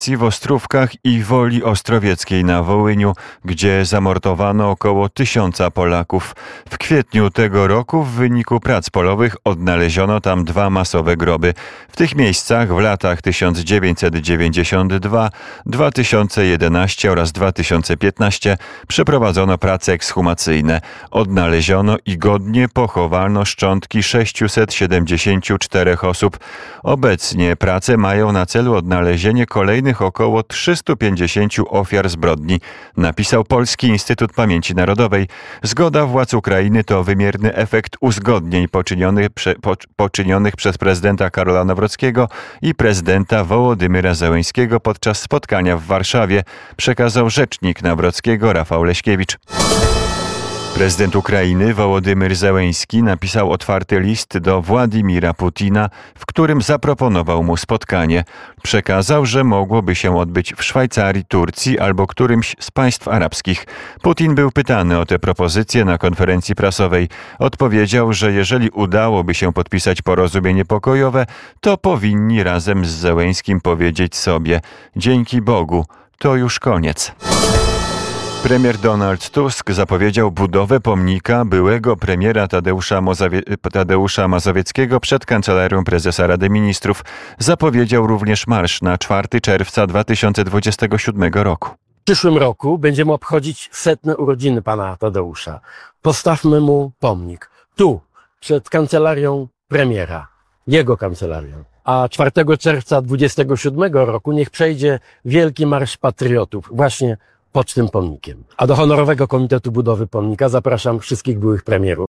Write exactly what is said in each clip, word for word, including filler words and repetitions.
w Ostrówkach i Woli Ostrowieckiej na Wołyniu, gdzie zamordowano około tysiąca Polaków. W kwietniu tego roku w wyniku prac polowych odnaleziono tam dwa masowe groby. W tych miejscach w latach tysiąc dziewięćset dziewięćdziesiąty drugi, dwa tysiące jedenasty oraz dwa tysiące piętnasty przeprowadzono prace ekshumacyjne. Odnaleziono i godnie pochowano szczątki sześciuset siedemdziesięciu czterech osób. Obecnie prace mają na celu odnalezienie kolejnych około trzystu pięćdziesięciu ofiar zbrodni, napisał Polski Instytut Pamięci Narodowej. Zgoda władz Ukrainy to wymierny efekt uzgodnień poczynionych, prze, po, poczynionych przez prezydenta Karola Nawrockiego i prezydenta Wołodymyra Zełenskiego podczas spotkania w Warszawie, przekazał rzecznik Nawrockiego Rafał Leśkiewicz. Prezydent Ukrainy Wołodymyr Zełenski napisał otwarty list do Władimira Putina, w którym zaproponował mu spotkanie. Przekazał, że mogłoby się odbyć w Szwajcarii, Turcji albo którymś z państw arabskich. Putin był pytany o tę propozycję na konferencji prasowej. Odpowiedział, że jeżeli udałoby się podpisać porozumienie pokojowe, to powinni razem z Zełenskim powiedzieć sobie: dzięki Bogu, to już koniec. Premier Donald Tusk zapowiedział budowę pomnika byłego premiera Tadeusza, Mozawie- Tadeusza Mazowieckiego przed Kancelarią Prezesa Rady Ministrów. Zapowiedział również marsz na czwartego czerwca dwa tysiące dwudziestego siódmego roku. W przyszłym roku będziemy obchodzić setne urodziny pana Tadeusza. Postawmy mu pomnik. Tu, przed Kancelarią Premiera. Jego kancelarią. A czwartego czerwca dwudziestego siódmego roku niech przejdzie Wielki Marsz Patriotów. Właśnie pod tym pomnikiem. A do Honorowego Komitetu Budowy Pomnika zapraszam wszystkich byłych premierów.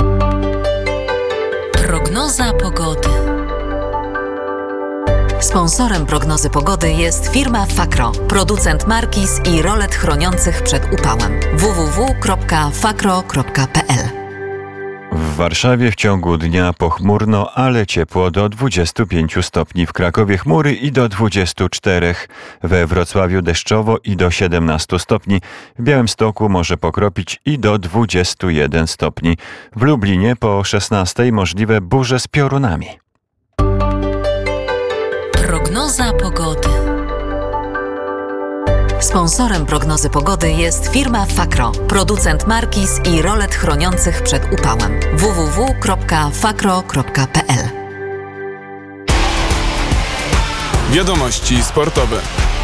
Prognoza pogody. Sponsorem prognozy pogody jest firma Fakro, producent markiz i rolet chroniących przed upałem. w w w kropka fakro kropka p l. W Warszawie w ciągu dnia pochmurno, ale ciepło do dwudziestu pięciu stopni. W Krakowie chmury i do dwudziestu czterech. We Wrocławiu deszczowo i do siedemnastu stopni. W Białymstoku może pokropić i do dwudziestu jeden stopni. W Lublinie po szesnastej możliwe burze z piorunami. Prognoza pogody. Sponsorem prognozy pogody jest firma Fakro, producent markiz i rolet chroniących przed upałem. w w w kropka fakro kropka p l. Wiadomości sportowe.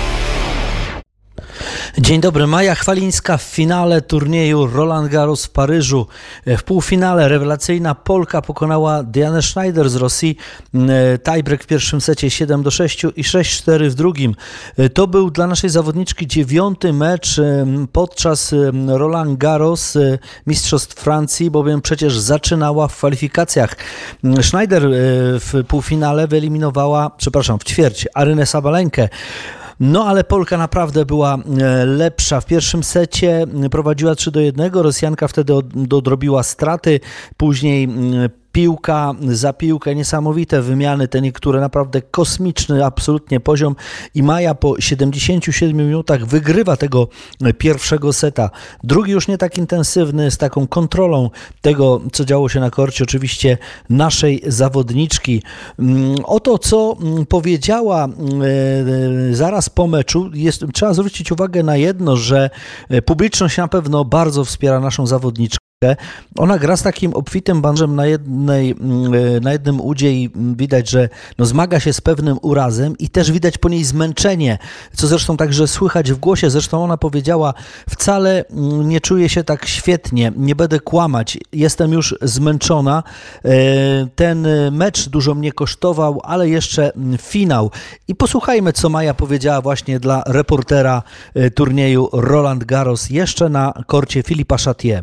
Dzień dobry. Maja Chwalińska w finale turnieju Roland Garros w Paryżu. W półfinale rewelacyjna Polka pokonała Dianę Schneider z Rosji. Tiebreak w pierwszym secie siedem do sześciu i sześć cztery w drugim. To był dla naszej zawodniczki dziewiąty mecz podczas Roland Garros Mistrzostw Francji, bowiem przecież zaczynała w kwalifikacjach. Schneider w półfinale wyeliminowała, przepraszam, w ćwierci Arynę Sabalenkę. No ale Polka naprawdę była lepsza. W pierwszym secie prowadziła trzy do jednego, Rosjanka wtedy odrobiła straty, później piłka za piłkę, niesamowite wymiany, te niektóre naprawdę kosmiczny absolutnie poziom i Maja po siedemdziesięciu siedmiu minutach wygrywa tego pierwszego seta. Drugi już nie tak intensywny, z taką kontrolą tego, co działo się na korcie, oczywiście naszej zawodniczki. Oto, co powiedziała zaraz po meczu, jest, trzeba zwrócić uwagę na jedno, że publiczność na pewno bardzo wspiera naszą zawodniczkę. Ona gra z takim obfitym banżem na, jednej, na jednym udzie i widać, że no zmaga się z pewnym urazem i też widać po niej zmęczenie, co zresztą także słychać w głosie. Zresztą ona powiedziała: wcale nie czuję się tak świetnie, nie będę kłamać, jestem już zmęczona. Ten mecz dużo mnie kosztował, ale jeszcze finał. I posłuchajmy, co Maja powiedziała właśnie dla reportera turnieju Roland Garros jeszcze na korcie Philippa Chatrier.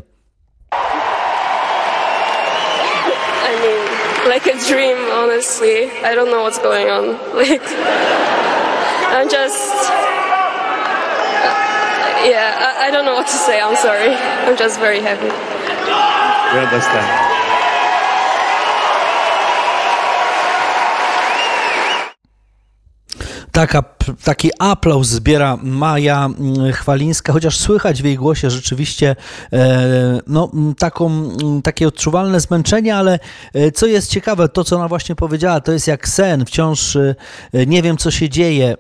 Like a dream, honestly. I don't know what's going on. Like, I'm just, uh, yeah, I, I don't know what to say. I'm sorry. I'm just very happy. We understand. Taka taki aplauz zbiera Maja Chwalińska, chociaż słychać w jej głosie rzeczywiście no, taką, takie odczuwalne zmęczenie, ale co jest ciekawe, to co ona właśnie powiedziała, to jest jak sen, wciąż nie wiem co się dzieje,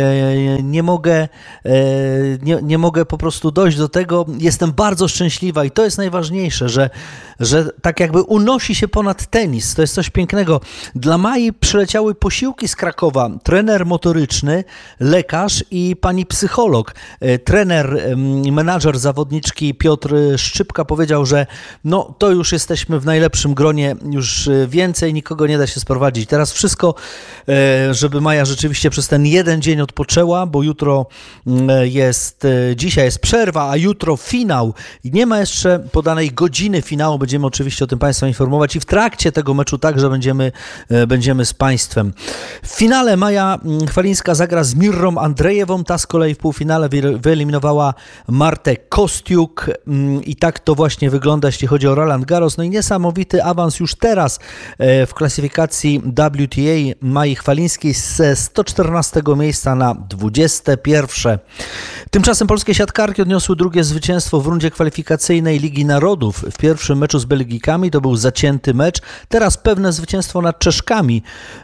nie mogę, nie, nie mogę po prostu dojść do tego, jestem bardzo szczęśliwa i to jest najważniejsze, że, że tak jakby unosi się ponad tenis, to jest coś pięknego. Dla Mai przyleciały posiłki z Krakowa, trener motoryczny, lekarz i pani psycholog. Trener, menadżer zawodniczki Piotr Szczypka powiedział, że no to już jesteśmy w najlepszym gronie, już więcej nikogo nie da się sprowadzić. Teraz wszystko, żeby Maja rzeczywiście przez ten jeden dzień odpoczęła, bo jutro jest, dzisiaj jest przerwa, a jutro finał. Nie ma jeszcze podanej godziny finału, będziemy oczywiście o tym Państwa informować i w trakcie tego meczu także będziemy, będziemy z Państwem. W finale Maja Chwalińska zagra z Mirrą Andrejewą, ta z kolei w półfinale wyeliminowała Martę Kostiuk i tak to właśnie wygląda, jeśli chodzi o Roland Garros. No i niesamowity awans już teraz w klasyfikacji W T A Mai Chwalińskiej ze sto czternastego miejsca na dwudzieste pierwsze. Tymczasem polskie siatkarki odniosły drugie zwycięstwo w rundzie kwalifikacyjnej Ligi Narodów. W pierwszym meczu z Belgikami to był zacięty mecz, teraz pewne zwycięstwo nad Czeszkami,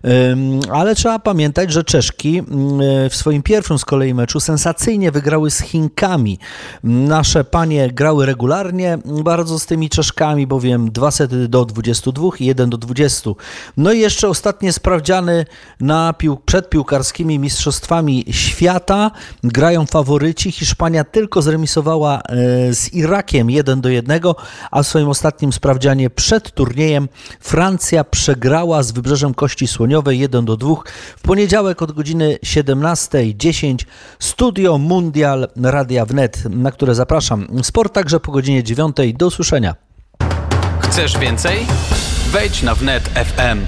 ale trzeba pamiętać, że Czeszki w swoim pierwszym z kolei meczu sensacyjnie wygrały z Chinkami. Nasze panie grały regularnie bardzo z tymi Czeszkami, bowiem dwa sety do dwudziestu dwóch i jeden do dwudziestu. No i jeszcze ostatnie sprawdziany na pił- przed piłkarskimi mistrzostwami świata. Grają faworyci. Hiszpania tylko zremisowała z Irakiem jeden do jednego, a w swoim ostatnim sprawdzianie przed turniejem Francja przegrała z Wybrzeżem Kości Słoniowej jeden do dwóch. W poniedziałek od godziny siedemnasta dziesięć Studio Mundial Radia Wnet, na które zapraszam. Sport także po godzinie dziewiątej. Do usłyszenia. Chcesz więcej? Wejdź na wnet kropka f m.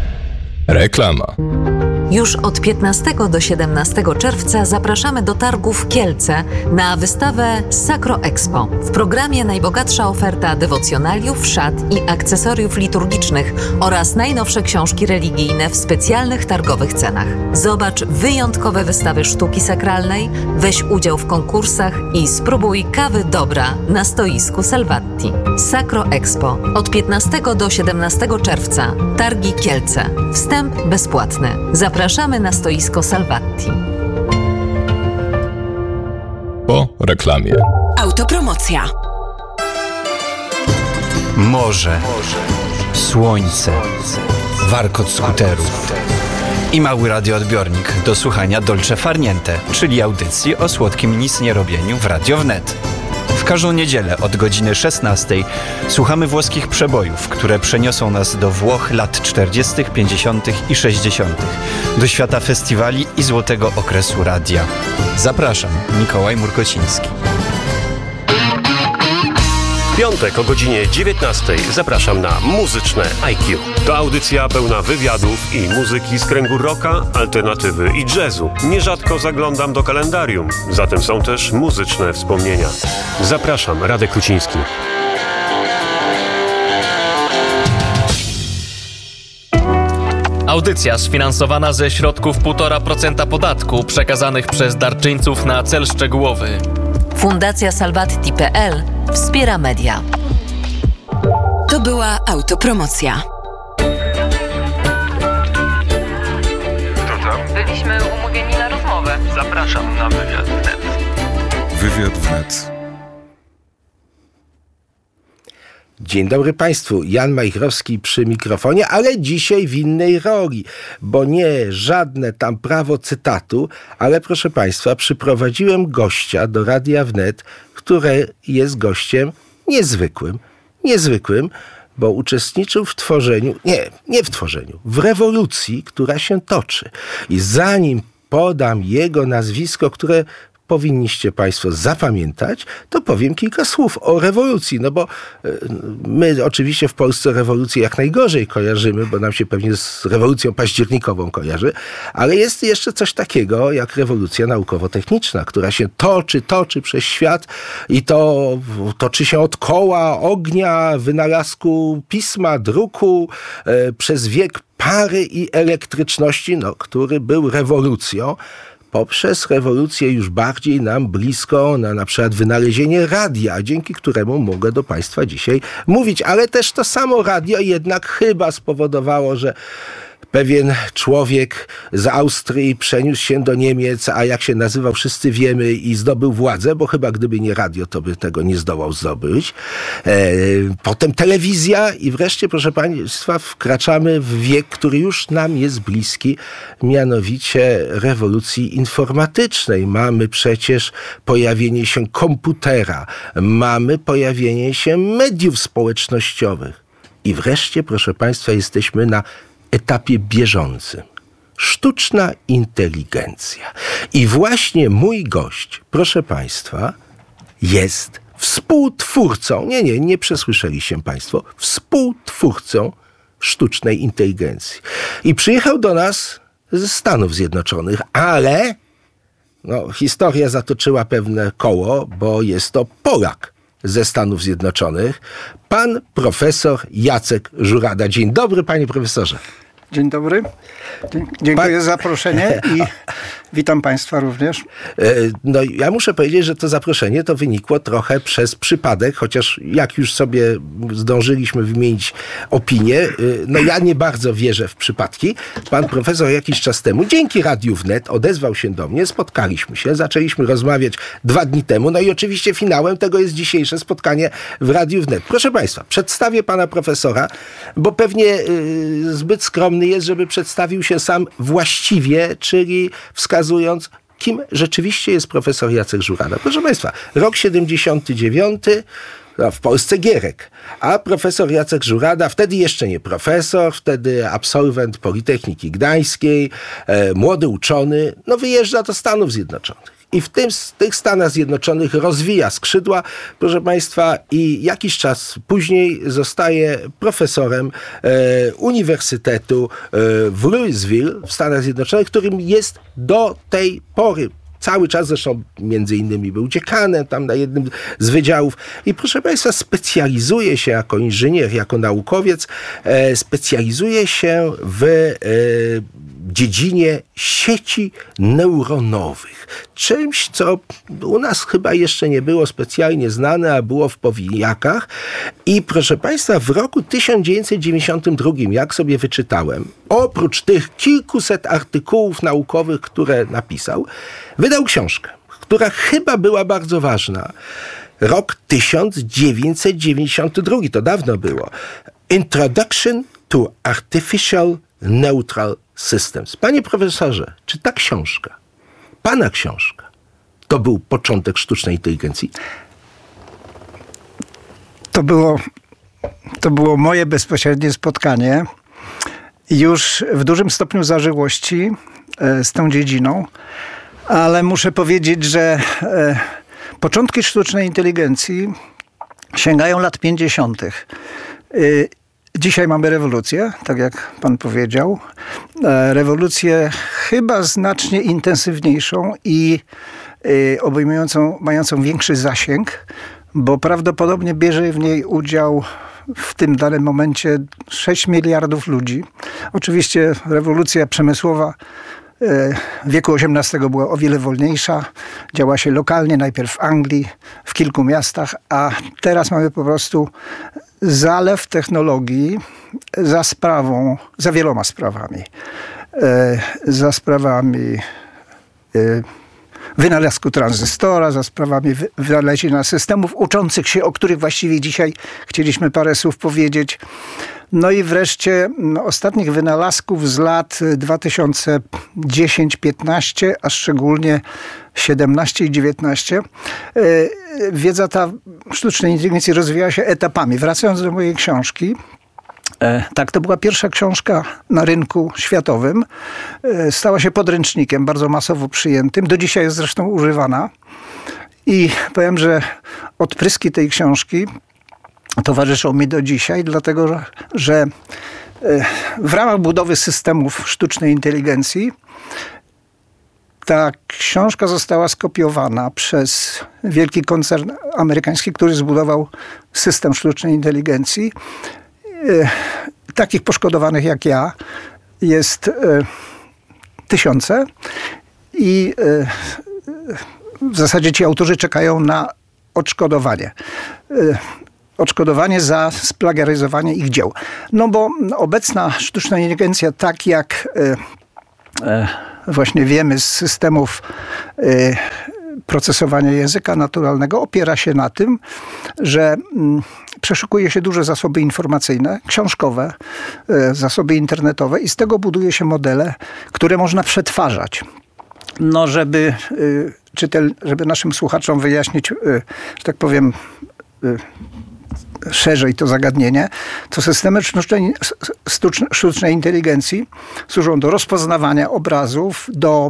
Reklama. Już od piętnastego do siedemnastego czerwca zapraszamy do targów Kielce na wystawę Sacro Expo. W programie najbogatsza oferta dewocjonaliów, szat i akcesoriów liturgicznych oraz najnowsze książki religijne w specjalnych targowych cenach. Zobacz wyjątkowe wystawy sztuki sakralnej, weź udział w konkursach i spróbuj kawy dobra na stoisku Salvatti. Sacro Expo od piętnastego do siedemnastego czerwca. Targi Kielce. Wstęp bezpłatny. Zapraszamy na stoisko Salvatti. Po reklamie. Autopromocja. Morze, słońce, warkot skuterów i mały radioodbiornik do słuchania Dolce Far Niente, czyli audycji o słodkim nic nie robieniu w Radio Wnet. W każdą niedzielę od godziny szesnastej słuchamy włoskich przebojów, które przeniosą nas do Włoch lat czterdziestych, pięćdziesiątych i sześćdziesiątych, do świata festiwali i złotego okresu radia. Zapraszam, Mikołaj Murkociński. W piątek o godzinie dziewiętnastej zapraszam na Muzyczne I Q. To audycja pełna wywiadów i muzyki z kręgu rocka, alternatywy i jazzu. Nierzadko zaglądam do kalendarium, zatem są też muzyczne wspomnienia. Zapraszam, Radek Kruciński. Audycja sfinansowana ze środków półtora procent podatku przekazanych przez darczyńców na cel szczegółowy. Fundacja Salvatti kropka p l wspiera media. To była autopromocja. Kto tam? Byliśmy umówieni na rozmowę. Zapraszam na wywiad wnet. Wywiad wnet. Dzień dobry Państwu, Jan Majchrowski przy mikrofonie, ale dzisiaj w innej roli, bo nie żadne tam prawo cytatu, ale proszę Państwa, przyprowadziłem gościa do Radia Wnet, który jest gościem niezwykłym, niezwykłym, bo uczestniczył w tworzeniu, nie, nie w tworzeniu, w rewolucji, która się toczy. I zanim podam jego nazwisko, które powinniście Państwo zapamiętać, to powiem kilka słów o rewolucji, no bo my oczywiście w Polsce rewolucję jak najgorzej kojarzymy, bo nam się pewnie z rewolucją październikową kojarzy, ale jest jeszcze coś takiego jak rewolucja naukowo-techniczna, która się toczy, toczy przez świat i to toczy się od koła, ognia, wynalazku pisma, druku, e, przez wiek pary i elektryczności, no, który był rewolucją. poprzez rewolucję już bardziej nam bliską, na, na przykład wynalezienie radia, dzięki któremu mogę do Państwa dzisiaj mówić. Ale też to samo radio jednak chyba spowodowało, że pewien człowiek z Austrii przeniósł się do Niemiec, a jak się nazywał, wszyscy wiemy, i zdobył władzę, bo chyba gdyby nie radio, to by tego nie zdołał zdobyć. E, potem telewizja i wreszcie, proszę Państwa, wkraczamy w wiek, który już nam jest bliski, mianowicie rewolucji informatycznej. Mamy przecież pojawienie się komputera, mamy pojawienie się mediów społecznościowych i wreszcie, proszę Państwa, jesteśmy na etapie bieżącym. Sztuczna inteligencja. I właśnie mój gość, proszę Państwa, jest współtwórcą, nie, nie, nie przesłyszeli się Państwo, współtwórcą sztucznej inteligencji. I przyjechał do nas ze Stanów Zjednoczonych, ale no, historia zatoczyła pewne koło, bo jest to Polak ze Stanów Zjednoczonych, pan profesor Jacek Żurada. Dzień dobry, panie profesorze. Dzień dobry. Dziękuję za zaproszenie i witam Państwa również. No ja muszę powiedzieć, że to zaproszenie to wynikło trochę przez przypadek, chociaż jak już sobie zdążyliśmy wymienić opinię, no ja nie bardzo wierzę w przypadki. Pan profesor jakiś czas temu, dzięki Radiu Wnet, odezwał się do mnie, spotkaliśmy się, zaczęliśmy rozmawiać dwa dni temu, no i oczywiście finałem tego jest dzisiejsze spotkanie w Radiu Wnet. Proszę Państwa, przedstawię pana profesora, bo pewnie yy, zbyt skromny jest, żeby przedstawił się sam właściwie, czyli wskazując, kim rzeczywiście jest profesor Jacek Żurada. Proszę Państwa, rok siedemdziesiąty dziewiąty, no, w Polsce Gierek, a profesor Jacek Żurada, wtedy jeszcze nie profesor, wtedy absolwent Politechniki Gdańskiej, e, młody uczony, no wyjeżdża do Stanów Zjednoczonych. I w tym, tych Stanach Zjednoczonych rozwija skrzydła, proszę Państwa, i jakiś czas później zostaje profesorem e, Uniwersytetu e, w Louisville w Stanach Zjednoczonych, którym jest do tej pory. Cały czas, zresztą między innymi był dziekanem tam na jednym z wydziałów. I proszę Państwa, specjalizuje się jako inżynier, jako naukowiec, e, specjalizuje się w e, dziedzinie sieci neuronowych. Czymś, co u nas chyba jeszcze nie było specjalnie znane, a było w powijakach. I proszę Państwa, w roku tysiąc dziewięćset dziewięćdziesiątym drugim, jak sobie wyczytałem, oprócz tych kilkuset artykułów naukowych, które napisał, wydał książkę, która chyba była bardzo ważna. Rok tysiąc dziewięćset dziewięćdziesiąty drugi, to dawno było. Introduction to Artificial Neutral Systems. Panie profesorze, czy ta książka, pana książka, to był początek sztucznej inteligencji? To było, to było moje bezpośrednie spotkanie już w dużym stopniu zażyłości z tą dziedziną, ale muszę powiedzieć, że e, początki sztucznej inteligencji sięgają lat pięćdziesiątych. E, dzisiaj mamy rewolucję, tak jak pan powiedział. E, rewolucję chyba znacznie intensywniejszą i e, obejmującą, mającą większy zasięg, bo prawdopodobnie bierze w niej udział w tym danym momencie sześć miliardów ludzi. Oczywiście rewolucja przemysłowa w wieku osiemnastym była o wiele wolniejsza. Działa się lokalnie, najpierw w Anglii, w kilku miastach, a teraz mamy po prostu zalew technologii za sprawą, za wieloma sprawami. Za sprawami wynalazku tranzystora, za sprawami wynalezienia systemów uczących się, o których właściwie dzisiaj chcieliśmy parę słów powiedzieć. No i wreszcie no, ostatnich wynalazków z lat dwa tysiące dziesiąty piętnasty, a szczególnie siedemnaście i dziewiętnaście. Wiedza ta sztucznej inteligencji rozwijała się etapami. Wracając do mojej książki, tak, to była pierwsza książka na rynku światowym. Stała się podręcznikiem, bardzo masowo przyjętym. Do dzisiaj jest zresztą używana. I powiem, że odpryski tej książki towarzyszą mi do dzisiaj, dlatego że w ramach budowy systemów sztucznej inteligencji ta książka została skopiowana przez wielki koncern amerykański, który zbudował system sztucznej inteligencji. Takich poszkodowanych jak ja jest tysiące i w zasadzie ci autorzy czekają na odszkodowanie. Odszkodowanie za splagiaryzowanie ich dzieł. No bo obecna sztuczna inteligencja, tak jak właśnie wiemy z systemów procesowania języka naturalnego, opiera się na tym, że przeszukuje się duże zasoby informacyjne, książkowe, zasoby internetowe i z tego buduje się modele, które można przetwarzać. No, żeby, czytel, żeby naszym słuchaczom wyjaśnić, że tak powiem, szerzej to zagadnienie, to systemy sztucznej, sztucznej inteligencji służą do rozpoznawania obrazów, do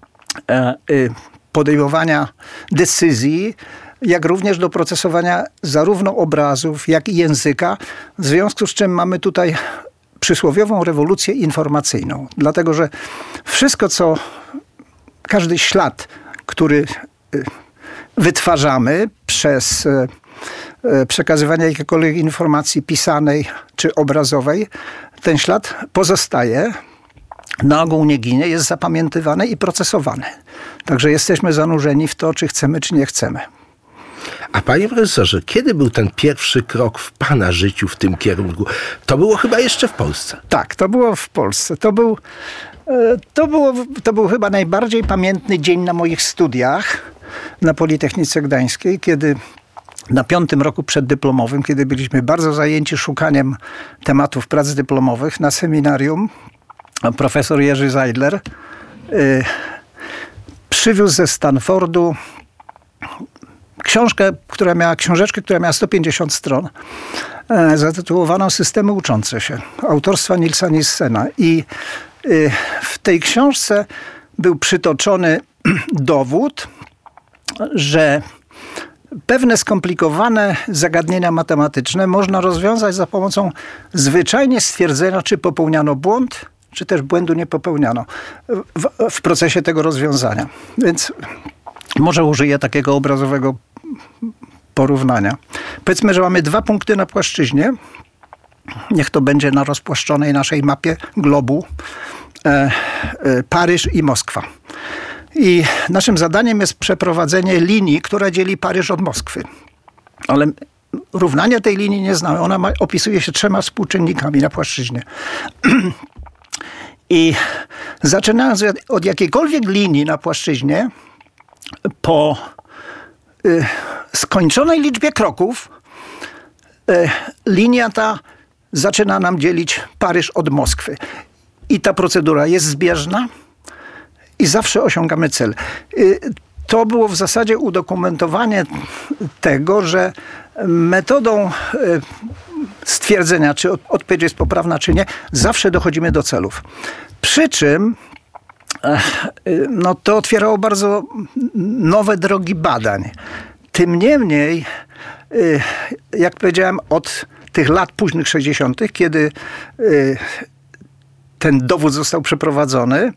podejmowania decyzji, jak również do procesowania zarówno obrazów, jak i języka, w związku z czym mamy tutaj przysłowiową rewolucję informacyjną. Dlatego, że wszystko, co, każdy ślad, który wytwarzamy przez przekazywanie jakiejkolwiek informacji pisanej czy obrazowej, ten ślad pozostaje, na ogół nie ginie, jest zapamiętywany i procesowany. Także jesteśmy zanurzeni w to, czy chcemy, czy nie chcemy. A panie profesorze, kiedy był ten pierwszy krok w pana życiu w tym kierunku? To było chyba jeszcze w Polsce. Tak, to było w Polsce. To był, to było, to był chyba najbardziej pamiętny dzień na moich studiach na Politechnice Gdańskiej, kiedy na piątym roku przeddyplomowym, kiedy byliśmy bardzo zajęci szukaniem tematów prac dyplomowych na seminarium, profesor Jerzy Zeidler y, przywiózł ze Stanfordu książkę, która miała, książeczkę, która miała sto pięćdziesiąt stron, y, zatytułowaną Systemy uczące się, autorstwa Nilsa Nissena. I y, w tej książce był przytoczony dowód, że pewne skomplikowane zagadnienia matematyczne można rozwiązać za pomocą zwyczajnie stwierdzenia, czy popełniano błąd, czy też błędu nie popełniano w, w procesie tego rozwiązania. Więc może użyję takiego obrazowego porównania. Powiedzmy, że mamy dwa punkty na płaszczyźnie. Niech to będzie na rozpłaszczonej naszej mapie globu e, e, Paryż i Moskwa. I naszym zadaniem jest przeprowadzenie linii, która dzieli Paryż od Moskwy. Ale równania tej linii nie znamy. Ona ma, opisuje się trzema współczynnikami na płaszczyźnie. I zaczynając od jakiejkolwiek linii na płaszczyźnie, po y, skończonej liczbie kroków, y, linia ta zaczyna nam dzielić Paryż od Moskwy. I ta procedura jest zbieżna i zawsze osiągamy cel. Y, to było w zasadzie udokumentowanie tego, że metodą y, stwierdzenia, czy odpowiedź jest poprawna, czy nie, zawsze dochodzimy do celów. Przy czym no, to otwierało bardzo nowe drogi badań. Tym niemniej, jak powiedziałem, od tych lat późnych sześćdziesiątych, kiedy ten dowód został przeprowadzony,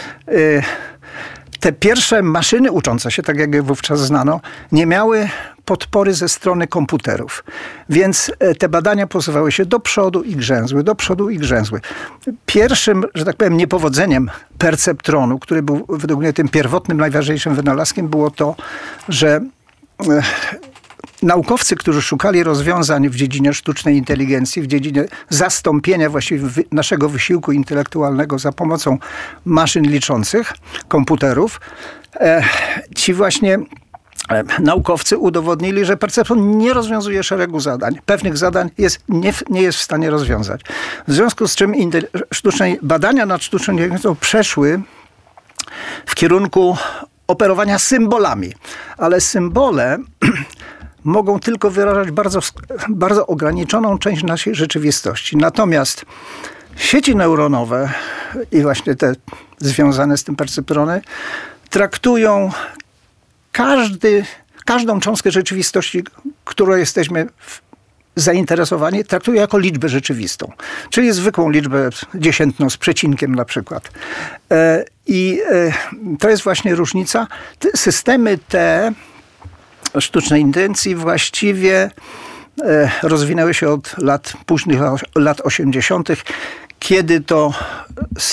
te pierwsze maszyny uczące się, tak jak je wówczas znano, nie miały podpory ze strony komputerów. Więc te badania posuwały się do przodu i grzęzły, do przodu i grzęzły. Pierwszym, że tak powiem, niepowodzeniem perceptronu, który był według mnie tym pierwotnym, najważniejszym wynalazkiem, było to, że naukowcy, którzy szukali rozwiązań w dziedzinie sztucznej inteligencji, w dziedzinie zastąpienia właściwie naszego wysiłku intelektualnego za pomocą maszyn liczących, komputerów, ci właśnie naukowcy udowodnili, że perceptron nie rozwiązuje szeregu zadań. Pewnych zadań jest, nie, nie jest w stanie rozwiązać. W związku z czym sztucznej, badania nad sztuczną inteligencją przeszły w kierunku operowania symbolami. Ale symbole mogą tylko wyrażać bardzo, bardzo ograniczoną część naszej rzeczywistości. Natomiast sieci neuronowe i właśnie te związane z tym perceptrony traktują każdy, każdą cząstkę rzeczywistości, którą jesteśmy zainteresowani, traktują jako liczbę rzeczywistą. Czyli zwykłą liczbę dziesiętną z przecinkiem na przykład. I to jest właśnie różnica. Systemy te sztucznej inteligencji właściwie rozwinęły się od lat późnych lat osiemdziesiątych, kiedy to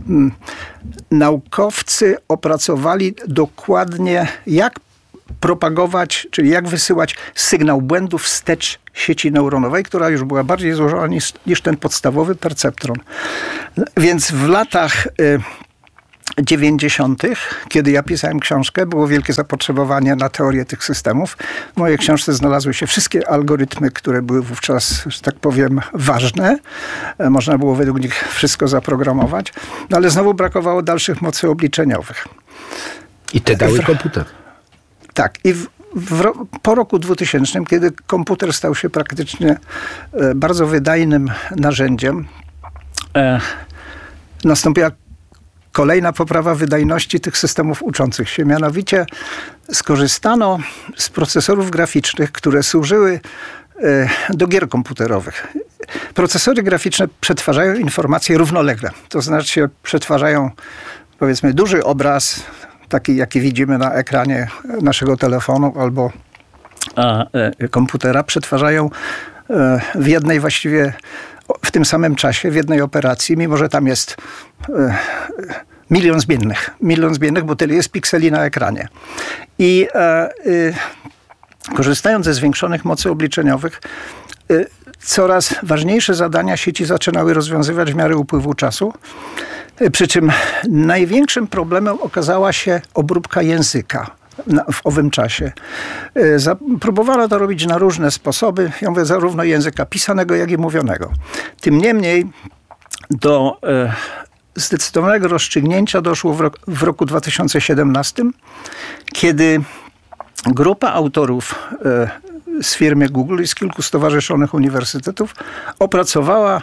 naukowcy opracowali dokładnie, jak propagować, czyli jak wysyłać sygnał błędu wstecz sieci neuronowej, która już była bardziej złożona niż, niż ten podstawowy perceptron. Więc w latach y, dziewięćdziesiątych, kiedy ja pisałem książkę, było wielkie zapotrzebowanie na teorię tych systemów. W mojej książce znalazły się wszystkie algorytmy, które były wówczas, że tak powiem, ważne. Można było według nich wszystko zaprogramować, no ale znowu brakowało dalszych mocy obliczeniowych. I te dały komputer. Tak. I w, w, po roku dwutysięcznym, kiedy komputer stał się praktycznie e, bardzo wydajnym narzędziem, e, nastąpiła kolejna poprawa wydajności tych systemów uczących się. Mianowicie skorzystano z procesorów graficznych, które służyły e, do gier komputerowych. Procesory graficzne przetwarzają informacje równolegle. To znaczy przetwarzają, powiedzmy, duży obraz, taki jaki widzimy na ekranie naszego telefonu albo a, e, komputera, przetwarzają e, w jednej właściwie, w tym samym czasie, w jednej operacji, mimo że tam jest e, milion zmiennych. Milion zmiennych, bo tyle jest pikseli na ekranie. I e, e, korzystając ze zwiększonych mocy obliczeniowych, e, coraz ważniejsze zadania sieci zaczynały rozwiązywać w miarę upływu czasu. Przy czym największym problemem okazała się obróbka języka w owym czasie. Próbowano to robić na różne sposoby, ja mówię, zarówno języka pisanego, jak i mówionego. Tym niemniej do e, zdecydowanego rozstrzygnięcia doszło w, rok, w roku dwa tysiące siedemnastym, kiedy grupa autorów e, z firmy Google i z kilku stowarzyszonych uniwersytetów opracowała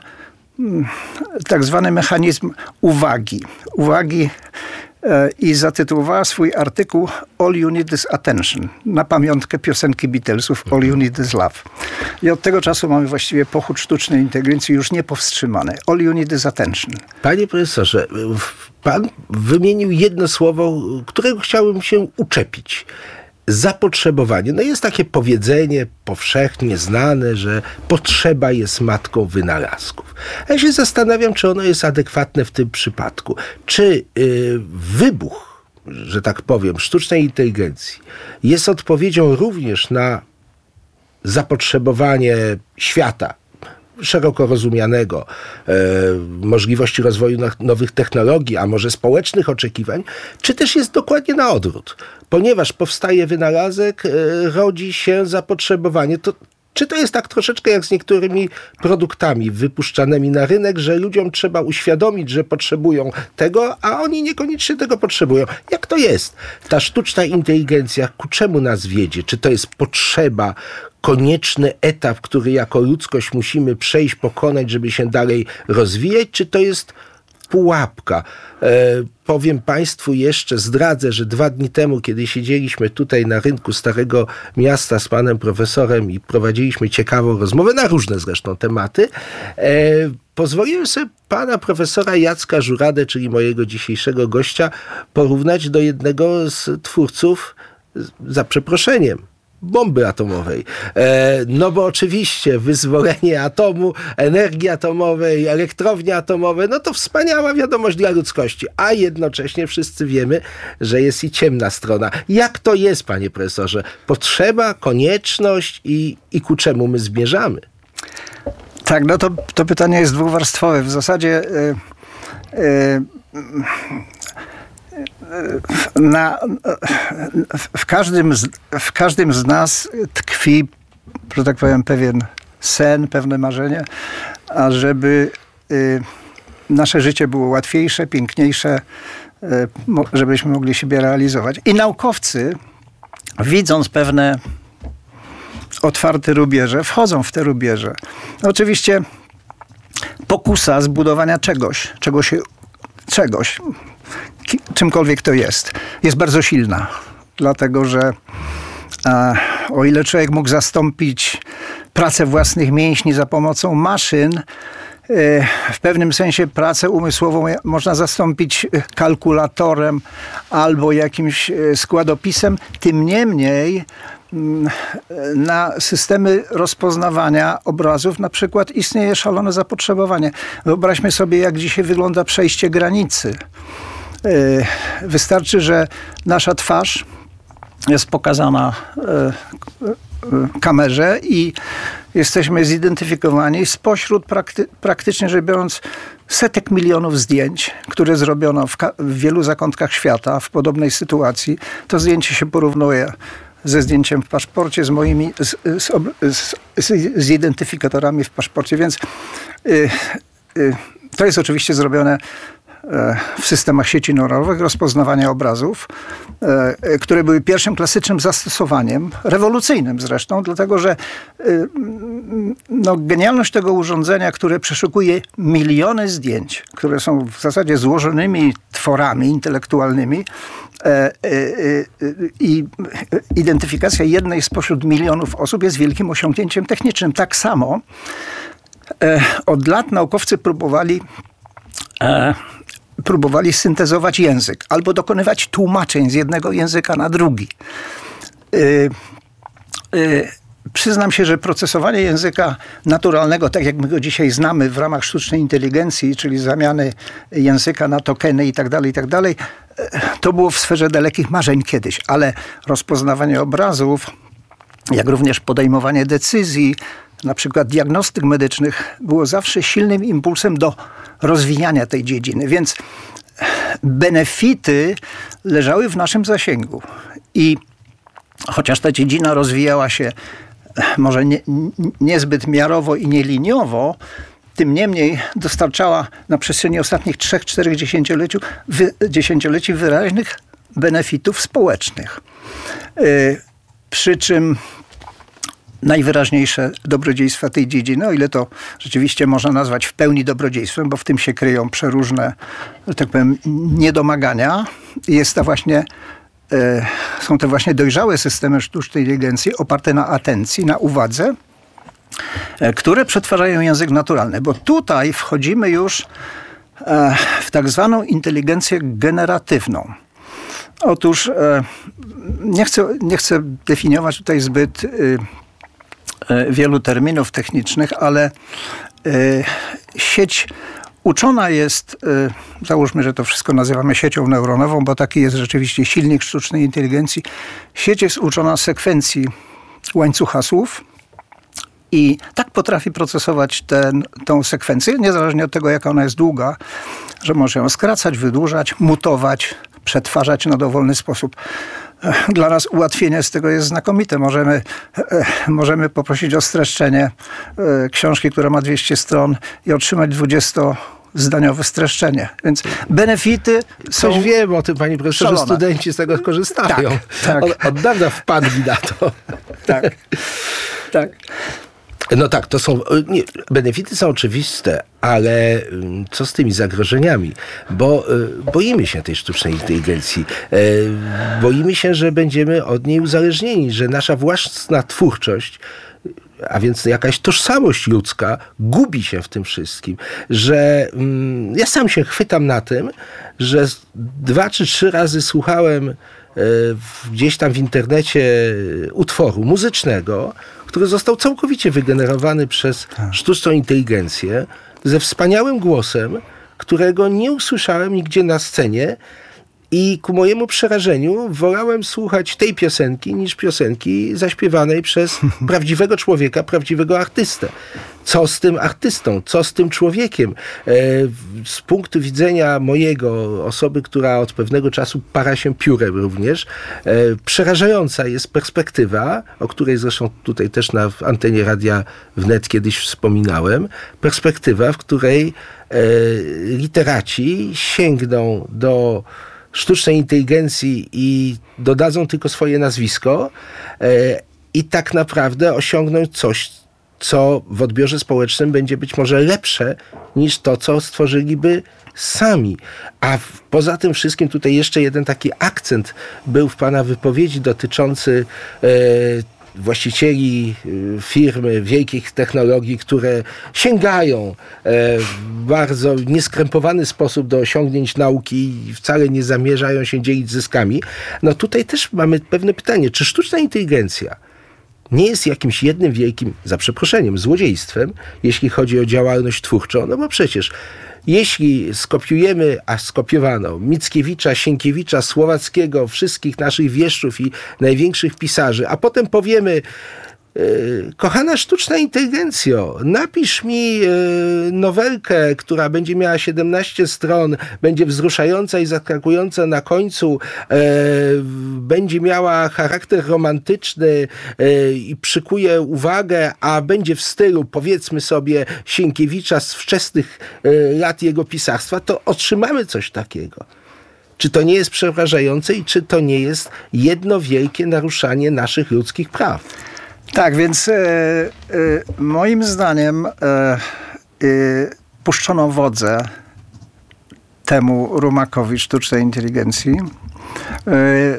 tak zwany mechanizm uwagi. Uwagi e, i zatytułowała swój artykuł All You Need Is Attention, na pamiątkę piosenki Beatlesów All You Need Is Love. I od tego czasu mamy właściwie pochód sztucznej inteligencji już niepowstrzymany. All You Need Is Attention. Panie profesorze, pan wymienił jedno słowo, którego chciałbym się uczepić. Zapotrzebowanie. No jest takie powiedzenie powszechnie znane, że potrzeba jest matką wynalazków. Ja się zastanawiam, czy ono jest adekwatne w tym przypadku. Czy yy, wybuch, że tak powiem, sztucznej inteligencji jest odpowiedzią również na zapotrzebowanie świata szeroko rozumianego, e, możliwości rozwoju nowych technologii, a może społecznych oczekiwań, czy też jest dokładnie na odwrót. Ponieważ powstaje wynalazek, e, rodzi się zapotrzebowanie. To, czy to jest tak troszeczkę jak z niektórymi produktami wypuszczanymi na rynek, że ludziom trzeba uświadomić, że potrzebują tego, a oni niekoniecznie tego potrzebują. Jak to jest? Ta sztuczna inteligencja ku czemu nas wiedzie? Czy to jest potrzeba, konieczny etap, który jako ludzkość musimy przejść, pokonać, żeby się dalej rozwijać, czy to jest pułapka? E, powiem Państwu jeszcze, zdradzę, że dwa dni temu, kiedy siedzieliśmy tutaj na rynku Starego Miasta z panem profesorem i prowadziliśmy ciekawą rozmowę, na różne zresztą tematy, e, pozwoliłem sobie pana profesora Jacka Żuradę, czyli mojego dzisiejszego gościa, porównać do jednego z twórców, za przeproszeniem, bomby atomowej. E, no bo oczywiście wyzwolenie atomu, energii atomowej, elektrownie atomowe, no to wspaniała wiadomość dla ludzkości, a jednocześnie wszyscy wiemy, że jest i ciemna strona. Jak to jest, panie profesorze? Potrzeba, konieczność i, i ku czemu my zmierzamy? Tak, no to, to pytanie jest dwuwarstwowe. W zasadzie yy, yy, Na, w, każdym z, w każdym z nas tkwi, że tak powiem, pewien sen, pewne marzenie, ażeby y, nasze życie było łatwiejsze, piękniejsze, y, mo, żebyśmy mogli siebie realizować. I naukowcy, widząc pewne otwarte rubieże, wchodzą w te rubieże. Oczywiście pokusa zbudowania czegoś, czego się, czegoś, czymkolwiek to jest, jest bardzo silna. Dlatego, że a, o ile człowiek mógł zastąpić pracę własnych mięśni za pomocą maszyn, w pewnym sensie pracę umysłową można zastąpić kalkulatorem albo jakimś składopisem. Tym niemniej na systemy rozpoznawania obrazów na przykład istnieje szalone zapotrzebowanie. Wyobraźmy sobie, jak dzisiaj wygląda przejście granicy. Wystarczy, że nasza twarz jest pokazana kamerze i jesteśmy zidentyfikowani spośród prakty- praktycznie rzecz biorąc setek milionów zdjęć, które zrobiono w, ka- w wielu zakątkach świata w podobnej sytuacji. To zdjęcie się porównuje ze zdjęciem w paszporcie, z moimi z, z, z, z, z identyfikatorami w paszporcie, więc y, y, to jest oczywiście zrobione w systemach sieci neuronowych rozpoznawania obrazów, które były pierwszym klasycznym zastosowaniem, rewolucyjnym zresztą, dlatego że no, genialność tego urządzenia, które przeszukuje miliony zdjęć, które są w zasadzie złożonymi tworami intelektualnymi i identyfikacja jednej spośród milionów osób jest wielkim osiągnięciem technicznym. Tak samo od lat naukowcy próbowali próbowali syntezować język albo dokonywać tłumaczeń z jednego języka na drugi. Yy, yy, przyznam się, że procesowanie języka naturalnego, tak jak my go dzisiaj znamy w ramach sztucznej inteligencji, czyli zamiany języka na tokeny i tak dalej, i tak dalej, to było w sferze dalekich marzeń kiedyś, ale rozpoznawanie obrazów, jak również podejmowanie decyzji, na przykład diagnostyk medycznych, było zawsze silnym impulsem do rozwijania tej dziedziny. Więc benefity leżały w naszym zasięgu. I chociaż ta dziedzina rozwijała się może nie, niezbyt miarowo i nieliniowo, tym niemniej dostarczała na przestrzeni ostatnich trzech, czterech dziesięcioleci, wy, dziesięcioleci wyraźnych benefitów społecznych. Yy, przy czym najwyraźniejsze dobrodziejstwa tej dziedziny, o ile to rzeczywiście można nazwać w pełni dobrodziejstwem, bo w tym się kryją przeróżne, że tak powiem, niedomagania. Jest to właśnie, e, są to właśnie dojrzałe systemy sztucznej inteligencji oparte na atencji, na uwadze, e, które przetwarzają język naturalny. Bo tutaj wchodzimy już e, w tak zwaną inteligencję generatywną. Otóż e, nie chcę, nie chcę definiować tutaj zbyt y, wielu terminów technicznych, ale y, sieć uczona jest, y, załóżmy, że to wszystko nazywamy siecią neuronową, bo taki jest rzeczywiście silnik sztucznej inteligencji. Sieć jest uczona sekwencji łańcucha słów i tak potrafi procesować ten, tą sekwencję, niezależnie od tego, jaka ona jest długa, że może ją skracać, wydłużać, mutować, przetwarzać na dowolny sposób. Dla nas ułatwienie z tego jest znakomite. Możemy, możemy poprosić o streszczenie książki, która ma dwieście stron i otrzymać dwudziestozdaniowe streszczenie. Więc benefity są Coś wiem o tym, panie profesorze, szalone. studenci z tego korzystają. Tak, tak. Od, od dawna wpadli na to. Tak, tak. No tak, to są, nie, benefity są oczywiste, ale co z tymi zagrożeniami? Bo boimy się tej sztucznej inteligencji. Boimy się, że będziemy od niej uzależnieni, że nasza własna twórczość, a więc jakaś tożsamość ludzka gubi się w tym wszystkim. Że mm, ja sam się chwytam na tym, że dwa czy trzy razy słuchałem gdzieś tam w internecie utworu muzycznego, który został całkowicie wygenerowany przez sztuczną inteligencję, ze wspaniałym głosem, którego nie usłyszałem nigdzie na scenie i ku mojemu przerażeniu wolałem słuchać tej piosenki niż piosenki zaśpiewanej przez prawdziwego człowieka, prawdziwego artystę. Co z tym artystą? Co z tym człowiekiem? Z punktu widzenia mojego, osoby, która od pewnego czasu para się piórem również, przerażająca jest perspektywa, o której zresztą tutaj też na antenie Radia Wnet kiedyś wspominałem, perspektywa, w której literaci sięgną do sztucznej inteligencji i dodadzą tylko swoje nazwisko i tak naprawdę osiągną coś, co w odbiorze społecznym będzie być może lepsze niż to, co stworzyliby sami. A w, poza tym wszystkim tutaj jeszcze jeden taki akcent był w pana wypowiedzi dotyczący e, właścicieli firmy wielkich technologii, które sięgają w bardzo nieskrępowany sposób do osiągnięć nauki i wcale nie zamierzają się dzielić zyskami. No tutaj też mamy pewne pytanie, czy sztuczna inteligencja nie jest jakimś jednym wielkim, za przeproszeniem, złodziejstwem, jeśli chodzi o działalność twórczą? No bo przecież jeśli skopiujemy, a skopiowano Mickiewicza, Sienkiewicza, Słowackiego, wszystkich naszych wieszczów i największych pisarzy, a potem powiemy, yy, kochana sztuczna inteligencjo, napisz mi yy, nowelkę, która będzie miała siedemnaście stron, będzie wzruszająca i zaskakująca na końcu, yy, będzie miała charakter romantyczny yy, i przykuje uwagę, a będzie w stylu, powiedzmy sobie, Sienkiewicza z wczesnych yy, lat jego pisarstwa, to otrzymamy coś takiego. Czy to nie jest przerażające i czy to nie jest jedno wielkie naruszanie naszych ludzkich praw? Tak, więc e, e, moim zdaniem e, e, puszczono wodzę temu rumakowi sztucznej inteligencji. E,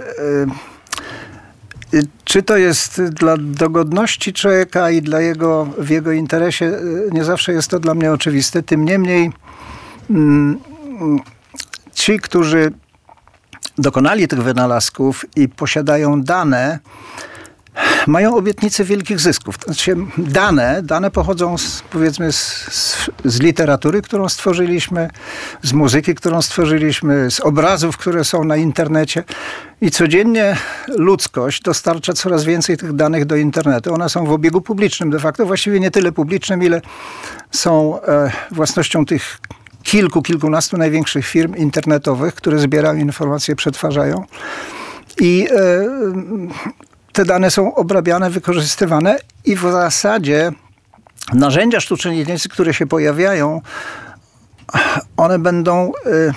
e, czy to jest dla dogodności człowieka i dla jego, w jego interesie? Nie zawsze jest to dla mnie oczywiste. Tym niemniej mm, ci, którzy dokonali tych wynalazków i posiadają dane, mają obietnicę wielkich zysków. Znaczy, dane, dane pochodzą z, powiedzmy z, z, z literatury, którą stworzyliśmy, z muzyki, którą stworzyliśmy, z obrazów, które są na internecie. I codziennie ludzkość dostarcza coraz więcej tych danych do internetu. One są w obiegu publicznym de facto, właściwie nie tyle publicznym, ile są e, własnością tych kilku, kilkunastu największych firm internetowych, które zbierają informacje, przetwarzają. I e, te dane są obrabiane, wykorzystywane i w zasadzie narzędzia sztucznej inteligencji, które się pojawiają, one będą,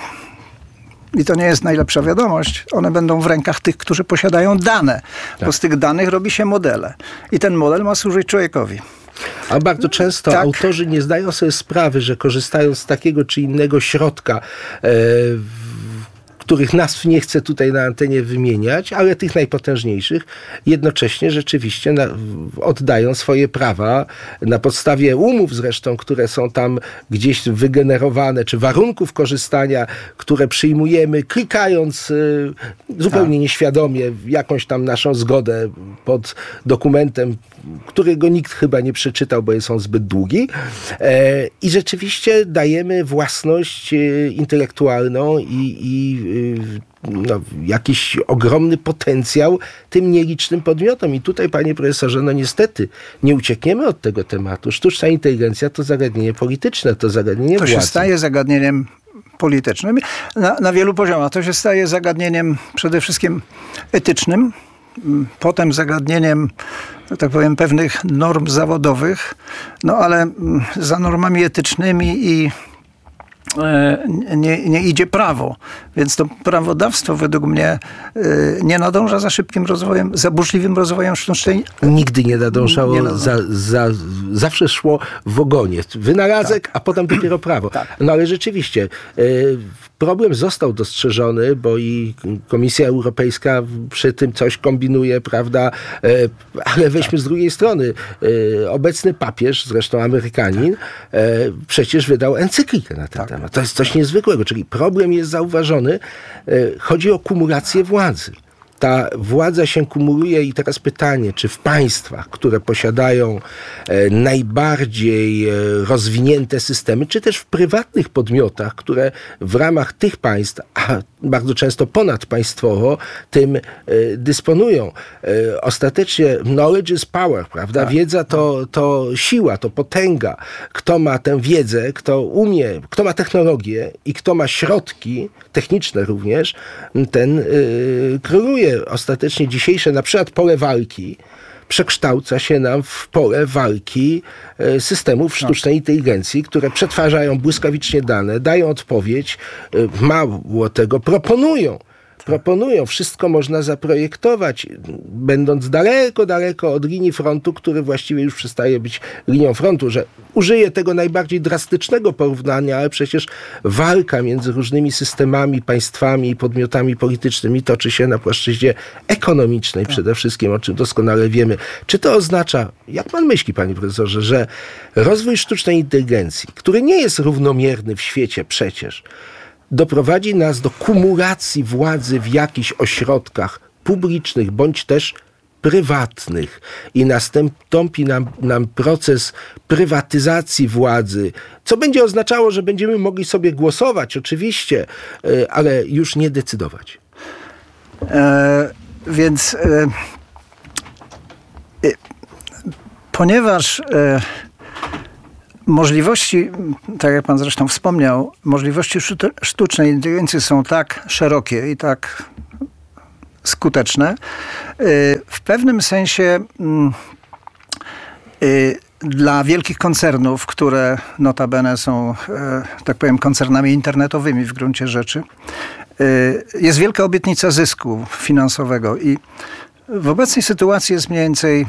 i to nie jest najlepsza wiadomość, one będą w rękach tych, którzy posiadają dane. Tak. Bo z tych danych robi się modele. I ten model ma służyć człowiekowi. A bardzo często tak. autorzy nie zdają sobie sprawy, że korzystając z takiego czy innego środka, e, których nazw nie chcę tutaj na antenie wymieniać, ale tych najpotężniejszych, jednocześnie rzeczywiście na, oddają swoje prawa na podstawie umów zresztą, które są tam gdzieś wygenerowane, czy warunków korzystania, które przyjmujemy, klikając y, zupełnie tak. nieświadomie jakąś tam naszą zgodę pod dokumentem, którego nikt chyba nie przeczytał, bo jest on zbyt długi. E, I rzeczywiście dajemy własność e, intelektualną i, i no, jakiś ogromny potencjał tym nielicznym podmiotom. I tutaj, panie profesorze, no niestety nie uciekniemy od tego tematu. Sztuczna inteligencja to zagadnienie polityczne, to zagadnienie To władzy. się staje zagadnieniem politycznym na, na wielu poziomach. To się staje zagadnieniem przede wszystkim etycznym, potem zagadnieniem, tak powiem, pewnych norm zawodowych, no ale za normami etycznymi i Nie, nie idzie prawo. Więc to prawodawstwo według mnie nie nadąża za szybkim rozwojem, za burzliwym rozwojem sztucznej. Nigdy nie nadążało, nie nadąża. za, za, zawsze szło w ogonie. Wynalazek, tak. a potem dopiero prawo. Tak. No ale rzeczywiście problem został dostrzeżony, bo i Komisja Europejska przy tym coś kombinuje, prawda? Ale weźmy tak. z drugiej strony. Obecny papież, zresztą Amerykanin, tak. przecież wydał encyklikę na ten tak. temat. To jest coś niezwykłego, czyli problem jest zauważony. Chodzi o kumulację władzy. Ta władza się kumuluje i teraz pytanie, czy w państwach, które posiadają e, najbardziej e, rozwinięte systemy, czy też w prywatnych podmiotach, które w ramach tych państw, a bardzo często ponadpaństwowo, tym e, dysponują. E, ostatecznie knowledge is power, prawda? Tak. Wiedza to, to siła, to potęga. Kto ma tę wiedzę, kto umie, kto ma technologię i kto ma środki techniczne również, ten e, króluje. Ostatecznie dzisiejsze na przykład pole walki przekształca się nam w pole walki systemów sztucznej inteligencji, które przetwarzają błyskawicznie dane, dają odpowiedź, mało tego, proponują proponują. Wszystko można zaprojektować, będąc daleko, daleko od linii frontu, który właściwie już przestaje być linią frontu, że użyję tego najbardziej drastycznego porównania, ale przecież walka między różnymi systemami, państwami i podmiotami politycznymi toczy się na płaszczyźnie ekonomicznej przede wszystkim, o czym doskonale wiemy. Czy to oznacza, jak pan myśli, panie profesorze, że rozwój sztucznej inteligencji, który nie jest równomierny w świecie przecież, doprowadzi nas do kumulacji władzy w jakichś ośrodkach publicznych bądź też prywatnych i nastąpi nam, nam proces prywatyzacji władzy, co będzie oznaczało, że będziemy mogli sobie głosować oczywiście, ale już nie decydować. E, więc e, e, ponieważ e, możliwości, tak jak pan zresztą wspomniał, możliwości sztucznej inteligencji są tak szerokie i tak skuteczne. W pewnym sensie dla wielkich koncernów, które notabene są, tak powiem, koncernami internetowymi w gruncie rzeczy, jest wielka obietnica zysku finansowego i w obecnej sytuacji jest mniej więcej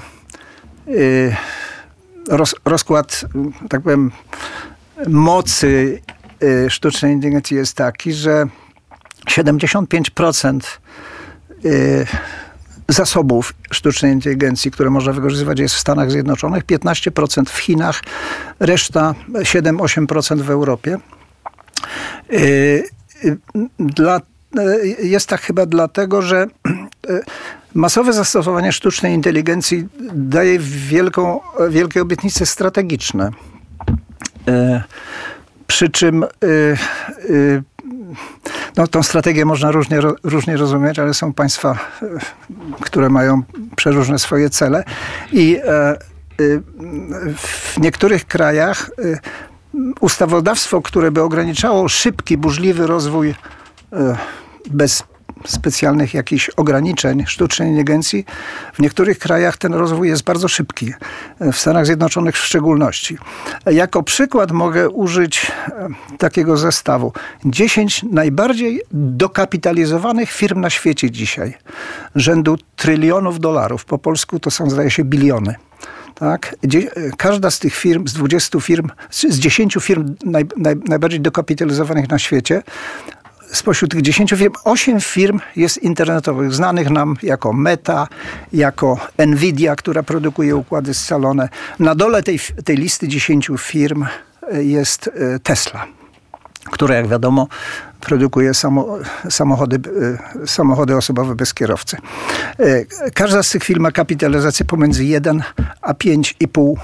Roz, rozkład, tak powiem, mocy y, sztucznej inteligencji jest taki, że siedemdziesiąt pięć procent y, zasobów sztucznej inteligencji, które można wykorzystywać, jest w Stanach Zjednoczonych, piętnaście procent w Chinach, reszta siedem do ośmiu procent w Europie. Y, y, dla, y, jest tak chyba dlatego, że y, masowe zastosowanie sztucznej inteligencji daje wielką, wielkie obietnice strategiczne. E, przy czym e, e, no, tą strategię można różnie, różnie rozumieć, ale są państwa, e, które mają przeróżne swoje cele i e, e, w niektórych krajach e, ustawodawstwo, które by ograniczało szybki, burzliwy rozwój e, bez specjalnych jakichś ograniczeń sztucznej inteligencji, w niektórych krajach ten rozwój jest bardzo szybki. W Stanach Zjednoczonych w szczególności. Jako przykład mogę użyć takiego zestawu. dziesięć najbardziej dokapitalizowanych firm na świecie dzisiaj. Rzędu trylionów dolarów. Po polsku to są, zdaje się, biliony. Tak? Każda z tych firm, z dwudziestu firm, z dziesięciu firm naj, naj, najbardziej dokapitalizowanych na świecie, spośród tych dziesięciu firm, osiem firm jest internetowych, znanych nam jako Meta, jako Nvidia, która produkuje układy scalone. Na dole tej, tej listy dziesięciu firm jest Tesla, która, jak wiadomo, produkuje samo, samochody, samochody osobowe bez kierowcy. Każda z tych firm ma kapitalizację pomiędzy jeden a pięć i pół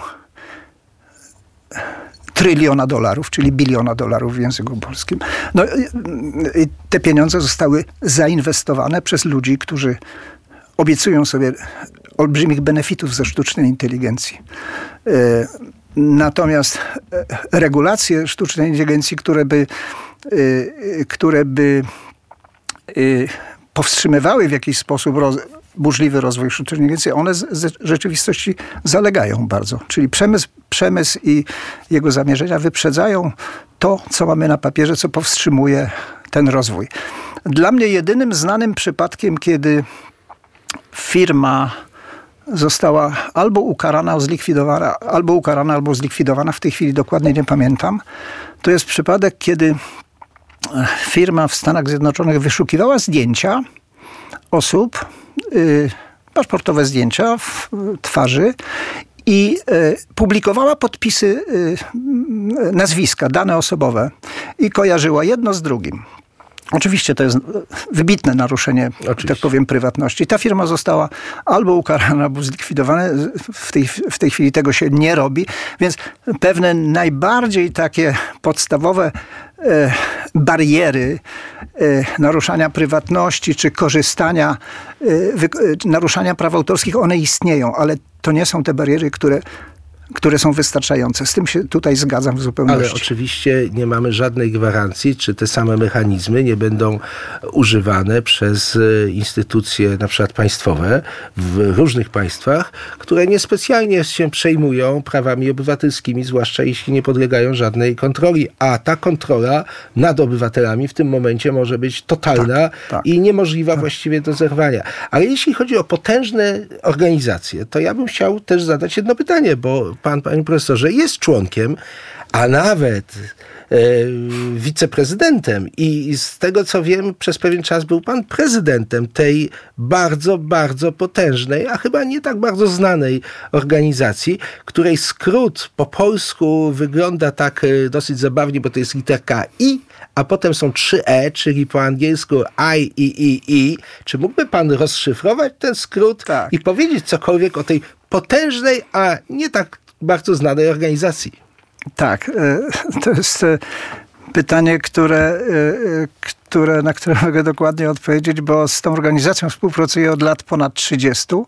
tryliona dolarów, czyli biliona dolarów w języku polskim. No, i te pieniądze zostały zainwestowane przez ludzi, którzy obiecują sobie olbrzymich benefitów ze sztucznej inteligencji. Natomiast regulacje sztucznej inteligencji, które by, które by powstrzymywały w jakiś sposób roz, burzliwy rozwój sztucznej inteligencji, one z, z rzeczywistości zalegają bardzo. Czyli przemysł, przemysł i jego zamierzenia wyprzedzają to, co mamy na papierze, co powstrzymuje ten rozwój. Dla mnie jedynym znanym przypadkiem, kiedy firma została albo ukarana, zlikwidowana, albo ukarana, albo zlikwidowana, w tej chwili dokładnie nie pamiętam, to jest przypadek, kiedy firma w Stanach Zjednoczonych wyszukiwała zdjęcia osób, y, paszportowe zdjęcia w, twarzy i y, publikowała podpisy, y, nazwiska, dane osobowe i kojarzyła jedno z drugim. Oczywiście to jest wybitne naruszenie, Oczywiście. tak powiem, prywatności. Ta firma została albo ukarana, albo zlikwidowana. W tej, w tej chwili tego się nie robi. Więc pewne najbardziej takie podstawowe e, bariery e, naruszania prywatności czy korzystania, e, wy, e, naruszania praw autorskich, one istnieją, ale to nie są te bariery, które które są wystarczające. Z tym się tutaj zgadzam w zupełności. Ale oczywiście nie mamy żadnej gwarancji, czy te same mechanizmy nie będą używane przez instytucje na przykład państwowe w różnych państwach, które niespecjalnie się przejmują prawami obywatelskimi, zwłaszcza jeśli nie podlegają żadnej kontroli. A ta kontrola nad obywatelami w tym momencie może być totalna tak, tak. i niemożliwa tak. właściwie do zerwania. Ale jeśli chodzi o potężne organizacje, to ja bym chciał też zadać jedno pytanie, bo pan, panie profesorze, jest członkiem, a nawet e, wiceprezydentem i z tego, co wiem, przez pewien czas był pan prezydentem tej bardzo, bardzo potężnej, a chyba nie tak bardzo znanej organizacji, której skrót po polsku wygląda tak e, dosyć zabawnie, bo to jest literka I, a potem są trzy E, czyli po angielsku I, I, I, I. Czy mógłby pan rozszyfrować ten skrót tak. i powiedzieć cokolwiek o tej potężnej, a nie tak bardzo znanej organizacji? Tak, to jest pytanie, które, które, na które mogę dokładnie odpowiedzieć, bo z tą organizacją współpracuję od lat ponad trzydziestu.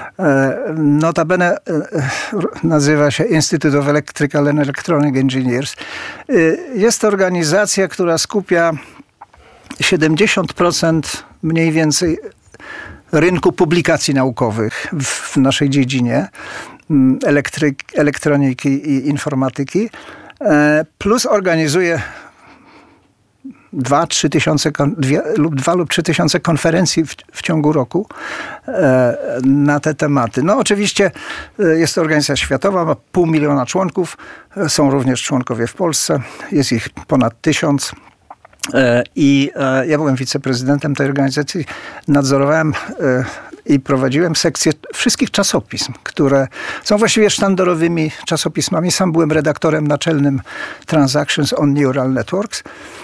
Notabene nazywa się Institute of Electrical and Electronic Engineers. Jest to organizacja, która skupia siedemdziesiąt procent mniej więcej rynku publikacji naukowych w, w naszej dziedzinie elektryk, elektroniki i informatyki, plus organizuje dwa, trzy tysiące, dwie, lub dwa lub trzy tysiące konferencji w, w ciągu roku na te tematy. No oczywiście jest to organizacja światowa, ma pół miliona członków, są również członkowie w Polsce, jest ich ponad tysiąc. I ja byłem wiceprezydentem tej organizacji, nadzorowałem i prowadziłem sekcję wszystkich czasopism, które są właściwie sztandarowymi czasopismami. Sam byłem redaktorem naczelnym Transactions on Neural Networks.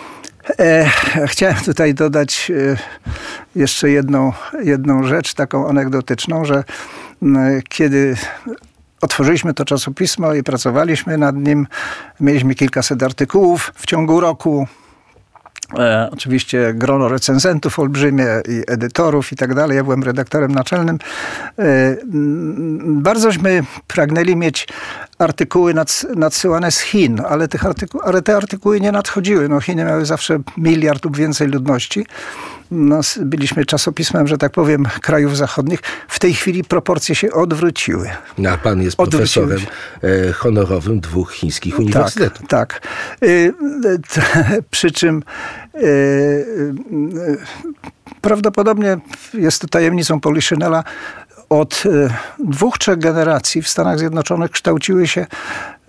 Chciałem tutaj dodać jeszcze jedną, jedną rzecz, taką anegdotyczną, że kiedy otworzyliśmy to czasopismo i pracowaliśmy nad nim, mieliśmy kilkaset artykułów w ciągu roku. E, oczywiście grono recenzentów olbrzymie i edytorów i tak dalej. Ja byłem redaktorem naczelnym. E, bardzośmy pragnęli mieć artykuły nad, nadsyłane z Chin, ale, tych artyku, ale te artykuły nie nadchodziły. No, Chiny miały zawsze miliard lub więcej ludności. No, byliśmy czasopismem, że tak powiem, krajów zachodnich. W tej chwili proporcje się odwróciły. No, a pan jest profesorem e, honorowym dwóch chińskich uniwersytetów. Tak, tak. Y, t, przy czym y, y, prawdopodobnie jest to tajemnicą Poliszynela. Od y, dwóch, trzech generacji w Stanach Zjednoczonych kształciły się, y,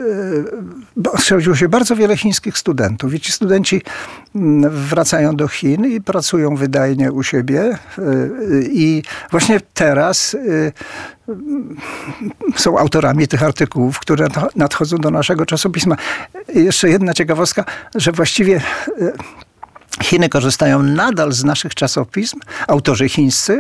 y, kształciło się bardzo wiele chińskich studentów. I ci studenci y, wracają do Chin i pracują wydajnie u siebie. Y, y, I właśnie teraz y, y, są autorami tych artykułów, które nadchodzą do naszego czasopisma. I jeszcze jedna ciekawostka, że właściwie y, Chiny korzystają nadal z naszych czasopism, autorzy chińscy,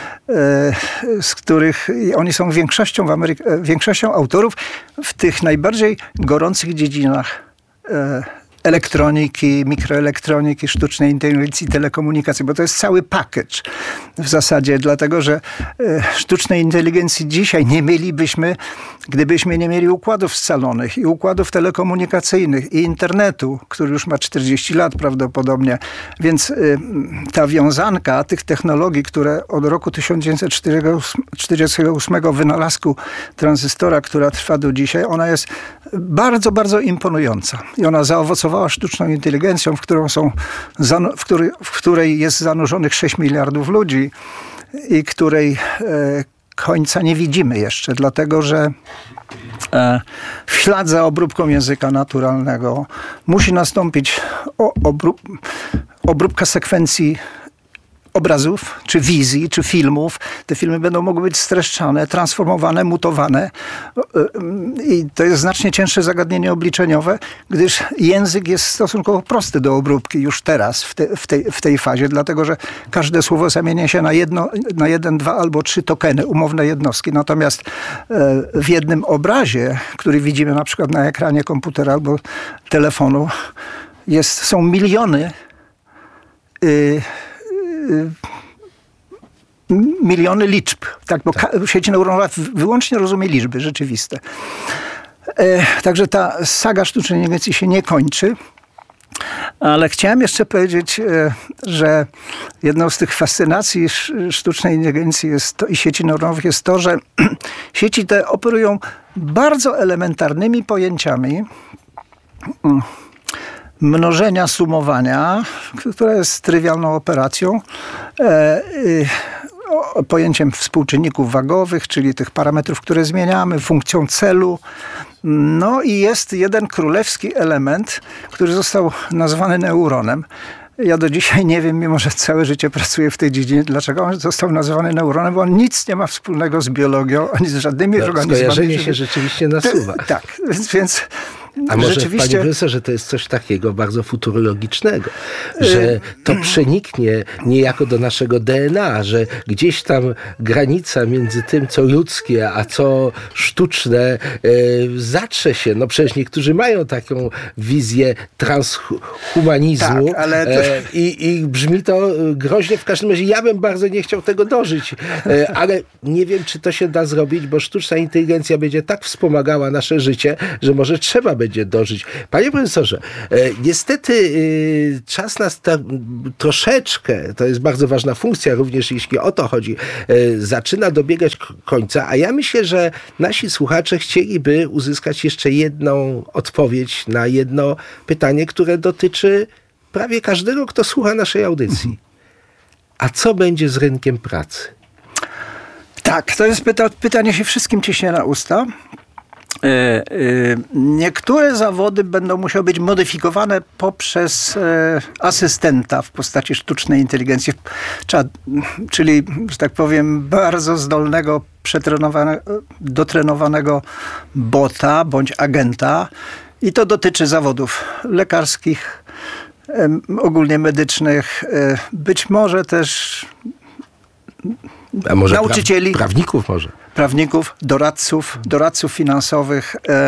z których oni są większością, w Amery- większością autorów w tych najbardziej gorących dziedzinach elektroniki, mikroelektroniki, sztucznej inteligencji, telekomunikacji, bo to jest cały package w zasadzie, dlatego że sztucznej inteligencji dzisiaj nie mielibyśmy, gdybyśmy nie mieli układów scalonych i układów telekomunikacyjnych i internetu, który już ma czterdzieści lat prawdopodobnie. Więc ta wiązanka tych technologii, które od roku tysiąc dziewięćset czterdziestego ósmego wynalazku tranzystora, która trwa do dzisiaj, ona jest bardzo, bardzo imponująca. I ona zaowocowała sztuczną inteligencją, w, którą są, w, który, w której jest zanurzonych sześć miliardów ludzi i której e, końca nie widzimy jeszcze, dlatego że e, w ślad za obróbką języka naturalnego musi nastąpić o, obrób, obróbka sekwencji obrazów, czy wizji, czy filmów. Te filmy będą mogły być streszczane, transformowane, mutowane. I to jest znacznie cięższe zagadnienie obliczeniowe, gdyż język jest stosunkowo prosty do obróbki już teraz, w, te, w, tej, w tej fazie, dlatego że każde słowo zamienia się na, jedno, na jeden, dwa albo trzy tokeny, umowne jednostki. Natomiast w jednym obrazie, który widzimy na przykład na ekranie komputera albo telefonu, jest, są miliony yy, miliony liczb, tak, bo tak. sieć neuronowa wyłącznie rozumie liczby rzeczywiste. E, także ta saga sztucznej inteligencji się nie kończy. Ale chciałem jeszcze powiedzieć, że jedną z tych fascynacji sztucznej inteligencji jest to, i sieci neuronowych jest to, że sieci te operują bardzo elementarnymi pojęciami mnożenia, sumowania, która jest trywialną operacją, pojęciem współczynników wagowych, czyli tych parametrów, które zmieniamy, funkcją celu. No i jest jeden królewski element, który został nazwany neuronem. Ja do dzisiaj nie wiem, mimo że całe życie pracuję w tej dziedzinie, dlaczego on został nazwany neuronem, bo on nic nie ma wspólnego z biologią, ani z żadnymi no, organizmami. Skojarzenie się rzeczywiście nasuwa. Tak, więc... A może, rzeczywiście... panie profesorze, to jest coś takiego bardzo futurologicznego, że to przeniknie niejako do naszego D N A, że gdzieś tam granica między tym, co ludzkie, a co sztuczne, e, zatrze się. No przecież niektórzy mają taką wizję transhumanizmu tak, ale to... e, i, i brzmi to groźnie. W każdym razie ja bym bardzo nie chciał tego dożyć, e, ale nie wiem, czy to się da zrobić, bo sztuczna inteligencja będzie tak wspomagała nasze życie, że może trzeba będzie będzie dożyć. Panie profesorze, e, niestety e, czas nas ta, troszeczkę, to jest bardzo ważna funkcja, również jeśli o to chodzi, e, zaczyna dobiegać k- końca, a ja myślę, że nasi słuchacze chcieliby uzyskać jeszcze jedną odpowiedź na jedno pytanie, które dotyczy prawie każdego, kto słucha naszej audycji. A co będzie z rynkiem pracy? Tak, to jest pyta- pytanie się wszystkim ciśnie na usta. Niektóre zawody będą musiały być modyfikowane poprzez asystenta w postaci sztucznej inteligencji, czyli, że tak powiem, bardzo zdolnego, przetrenowanego, dotrenowanego bota bądź agenta. I to dotyczy zawodów lekarskich, ogólnie medycznych, być może też A może nauczycieli. Pra- prawników może. Prawników, doradców, doradców finansowych. E,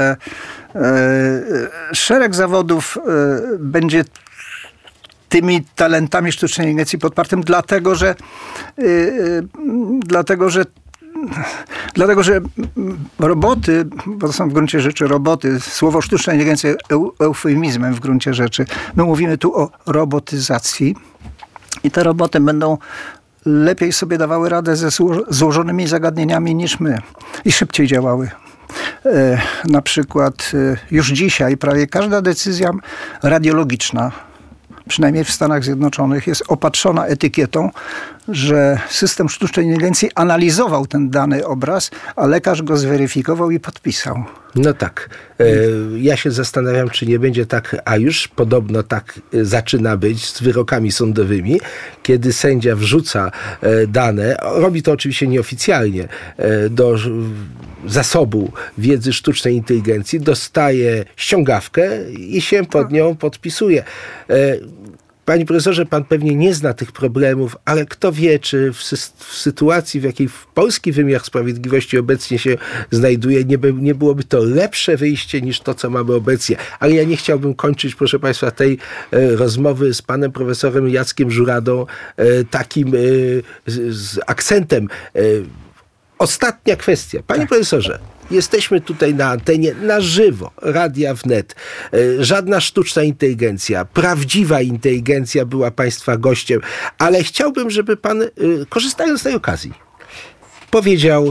e, szereg zawodów e, będzie tymi talentami sztucznej inteligencji podpartym, dlatego że e, e, dlatego, że Dlatego, że roboty, bo to są w gruncie rzeczy roboty, słowo sztuczna inteligencja jest eufemizmem w gruncie rzeczy. My mówimy tu o robotyzacji i te roboty będą lepiej sobie dawały radę ze złożonymi zagadnieniami niż my i szybciej działały. E, na przykład e, już dzisiaj prawie każda decyzja radiologiczna, przynajmniej w Stanach Zjednoczonych, jest opatrzona etykietą, że system sztucznej inteligencji analizował ten dany obraz, a lekarz go zweryfikował i podpisał. No tak. E, ja się zastanawiam, czy nie będzie tak, a już podobno tak zaczyna być z wyrokami sądowymi, kiedy sędzia wrzuca e, dane, robi to oczywiście nieoficjalnie, e, do zasobu wiedzy sztucznej inteligencji, dostaje ściągawkę i się pod nią podpisuje. E, Panie profesorze, pan pewnie nie zna tych problemów, ale kto wie, czy w, sy- w sytuacji, w jakiej polski wymiar sprawiedliwości obecnie się znajduje, nie, by, nie byłoby to lepsze wyjście niż to, co mamy obecnie. Ale ja nie chciałbym kończyć, proszę państwa, tej e, rozmowy z panem profesorem Jackiem Żuradą e, takim e, z, z akcentem. E, ostatnia kwestia. Panie tak. profesorze, jesteśmy tutaj na antenie, na żywo, Radia Wnet. Żadna sztuczna inteligencja, prawdziwa inteligencja była państwa gościem, ale chciałbym, żeby pan, korzystając z tej okazji, powiedział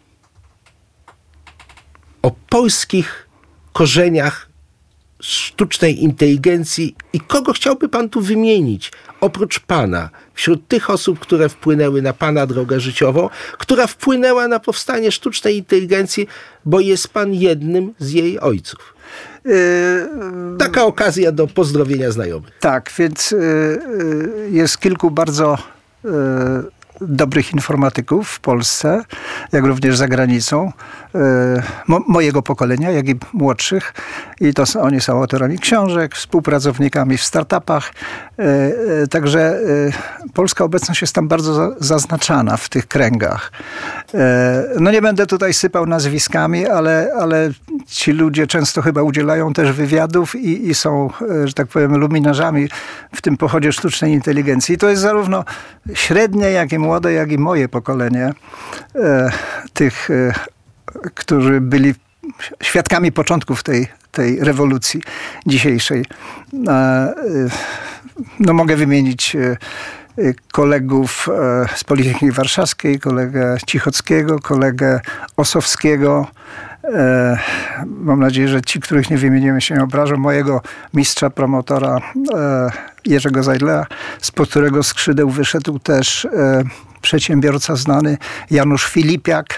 o polskich korzeniach sztucznej inteligencji i kogo chciałby pan tu wymienić, oprócz pana, wśród tych osób, które wpłynęły na pana drogę życiową, która wpłynęła na powstanie sztucznej inteligencji, bo jest pan jednym z jej ojców. Taka okazja do pozdrowienia znajomych. Tak, więc jest kilku bardzo dobrych informatyków w Polsce, jak również za granicą, mo- mojego pokolenia, jak i młodszych. I to są, oni są autorami książek, współpracownikami w startupach. Także polska obecność jest tam bardzo za- zaznaczana w tych kręgach. No nie będę tutaj sypał nazwiskami, ale, ale ci ludzie często chyba udzielają też wywiadów i, i są, że tak powiem, luminarzami w tym pochodzie sztucznej inteligencji. I to jest zarówno średnie, jak i młode, jak i moje pokolenie e, tych, e, którzy byli świadkami początków tej, tej rewolucji dzisiejszej. E, no mogę wymienić e, kolegów z Politechniki Warszawskiej, kolegę Cichockiego, kolegę Osowskiego. Mam nadzieję, że ci, których nie wymieniłem, się nie obrażą. Mojego mistrza, promotora Jerzego Zajdlera, spod którego skrzydeł wyszedł też przedsiębiorca znany Janusz Filipiak.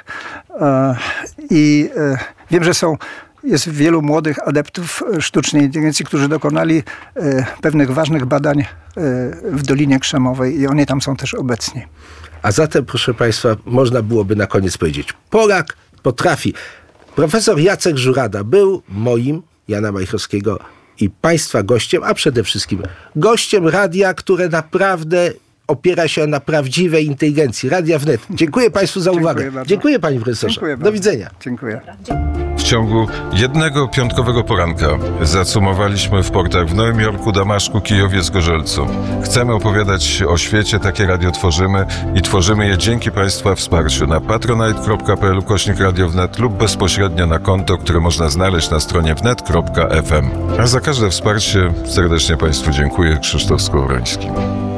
I wiem, że są Jest wielu młodych adeptów sztucznej inteligencji, którzy dokonali e, pewnych ważnych badań e, w Dolinie Krzemowej i oni tam są też obecni. A zatem, proszę Państwa, można byłoby na koniec powiedzieć, Polak potrafi. Profesor Jacek Żurada był moim, Jana Majchrowskiego, i Państwa gościem, a przede wszystkim gościem radia, które naprawdę opiera się na prawdziwej inteligencji. Radia Wnet. Dziękuję Państwu za uwagę. Dziękuję Dziękuję Panie Profesorze. Dziękuję Do bardzo. widzenia. Dziękuję. W ciągu jednego piątkowego poranka zacumowaliśmy w portach w Nowym Jorku, Damaszku, Kijowie, Zgorzelcu. Chcemy opowiadać o świecie, takie radio tworzymy i tworzymy je dzięki Państwa wsparciu na patronite.pl ukośnik Radio Wnet lub bezpośrednio na konto, które można znaleźć na stronie wnet kropka f m. A za każde wsparcie serdecznie Państwu dziękuję. Krzysztof Skowroński.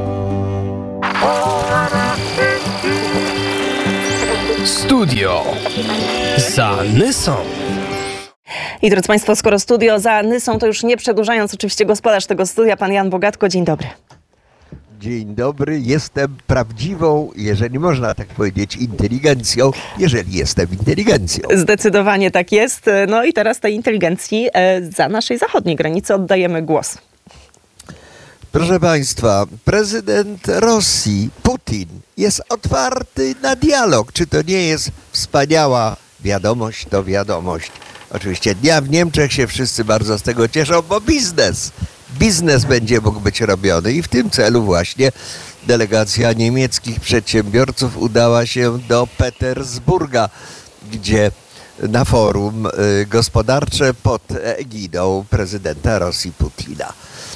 Studio za Nysą. I drodzy Państwo, skoro studio za Nysą, to już nie przedłużając, oczywiście gospodarz tego studia, pan Jan Bogatko. Dzień dobry. Dzień dobry. Jestem prawdziwą, jeżeli można tak powiedzieć, inteligencją, jeżeli jestem inteligencją. Zdecydowanie tak jest. No i teraz tej inteligencji za naszej zachodniej granicy oddajemy głos. Proszę Państwa, prezydent Rosji, Putin, jest otwarty na dialog. Czy to nie jest wspaniała wiadomość? To wiadomość. Oczywiście dnia w Niemczech się wszyscy bardzo z tego cieszą, bo biznes. Biznes będzie mógł być robiony i w tym celu właśnie delegacja niemieckich przedsiębiorców udała się do Petersburga, gdzie na forum gospodarcze pod egidą prezydenta Rosji Putina.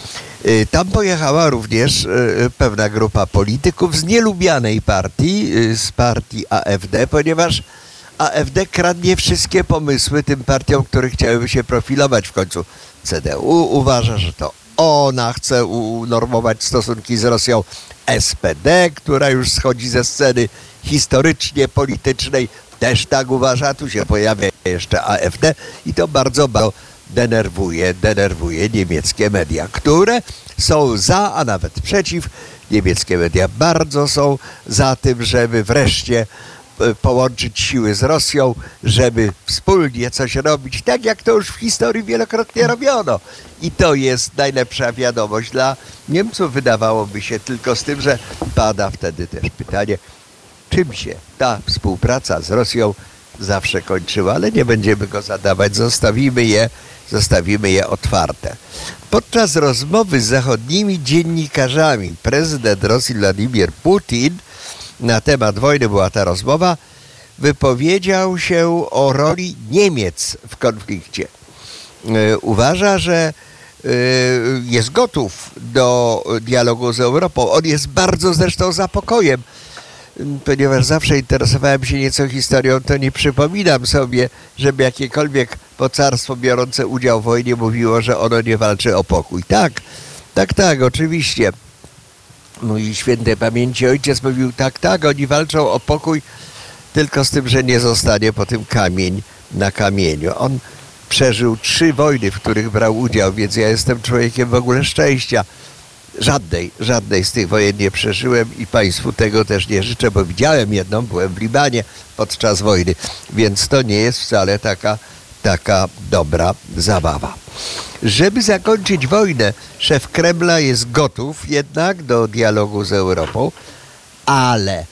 Tam pojechała również pewna grupa polityków z nielubianej partii, z partii A F D, ponieważ A F D kradnie wszystkie pomysły tym partiom, które chciałyby się profilować w końcu. C D U uważa, że to ona chce unormować stosunki z Rosją. S P D, która już schodzi ze sceny historycznie politycznej, też tak uważa. Tu się pojawia jeszcze A F D i to bardzo, bardzo denerwuje, denerwuje niemieckie media, które są za, a nawet przeciw. Niemieckie media bardzo są za tym, żeby wreszcie połączyć siły z Rosją, żeby wspólnie coś robić, tak jak to już w historii wielokrotnie robiono. I to jest najlepsza wiadomość dla Niemców, wydawałoby się, tylko z tym, że pada wtedy też pytanie, czym się ta współpraca z Rosją zawsze kończyła, ale nie będziemy go zadawać, zostawimy je, zostawimy je otwarte. Podczas rozmowy z zachodnimi dziennikarzami prezydent Rosji Władimir Putin, na temat wojny była ta rozmowa, wypowiedział się o roli Niemiec w konflikcie. Uważa, że jest gotów do dialogu z Europą. On jest bardzo zresztą za pokojem. Ponieważ zawsze interesowałem się nieco historią, to nie przypominam sobie, żeby jakiekolwiek mocarstwo biorące udział w wojnie mówiło, że ono nie walczy o pokój. Tak, tak, tak, oczywiście. Mój świętej pamięci ojciec mówił, tak, tak, oni walczą o pokój, tylko z tym, że nie zostanie po tym kamień na kamieniu. On przeżył trzy wojny, w których brał udział, więc ja jestem człowiekiem w ogóle szczęścia. Żadnej, żadnej z tych wojen nie przeżyłem i Państwu tego też nie życzę, bo widziałem jedną, byłem w Libanie podczas wojny, więc to nie jest wcale taka, taka dobra zabawa. Żeby zakończyć wojnę, szef Kremla jest gotów jednak do dialogu z Europą, ale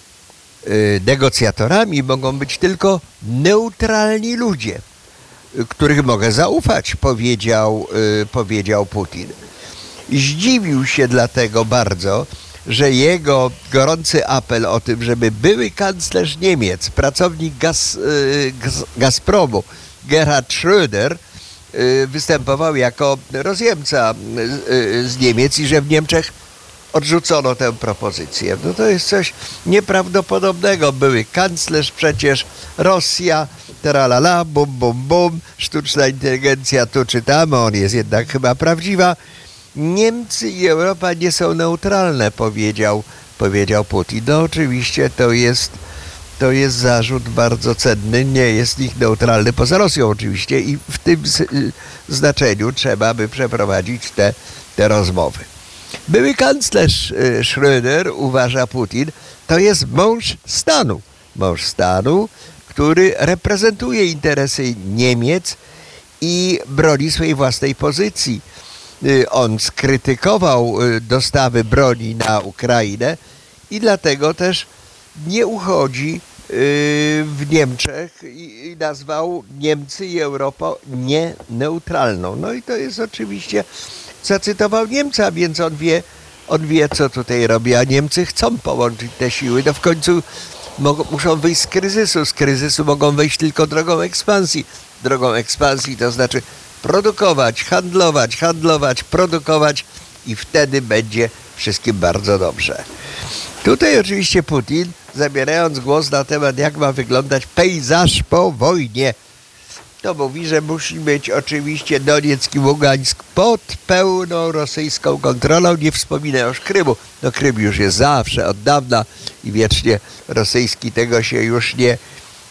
y, negocjatorami mogą być tylko neutralni ludzie, y, których mogę zaufać, powiedział, y, powiedział Putin. Zdziwił się dlatego bardzo, że jego gorący apel o tym, żeby były kanclerz Niemiec, pracownik gaz, gaz, Gazpromu, Gerhard Schröder, występował jako rozjemca z Niemiec i że w Niemczech odrzucono tę propozycję. No to jest coś nieprawdopodobnego. Były kanclerz przecież, Rosja, tralala, bum, bum, bum, sztuczna inteligencja, tu czytamy, on jest jednak chyba prawdziwa. Niemcy i Europa nie są neutralne, powiedział, powiedział Putin. No oczywiście to jest, to jest zarzut bardzo cenny, nie jest ich neutralny poza Rosją oczywiście i w tym znaczeniu trzeba by przeprowadzić te, te rozmowy. Były kanclerz Schröder, uważa Putin, to jest mąż stanu. Mąż stanu, który reprezentuje interesy Niemiec i broni swojej własnej pozycji. On skrytykował dostawy broni na Ukrainę i dlatego też nie uchodzi w Niemczech i nazwał Niemcy i Europę nieneutralną. No i to jest oczywiście, zacytował Niemca, więc on wie, on wie, co tutaj robi, a Niemcy chcą połączyć te siły. No w końcu mogą, muszą wyjść z kryzysu. Z kryzysu mogą wejść tylko drogą ekspansji. Drogą ekspansji to znaczy produkować, handlować, handlować, produkować i wtedy będzie wszystkim bardzo dobrze. Tutaj oczywiście Putin, zabierając głos na temat, jak ma wyglądać pejzaż po wojnie, to mówi, że musi być oczywiście Donieck i Ługańsk pod pełną rosyjską kontrolą. Nie wspomina już Krymu. No Krym już jest zawsze, od dawna i wiecznie rosyjski, tego się już nie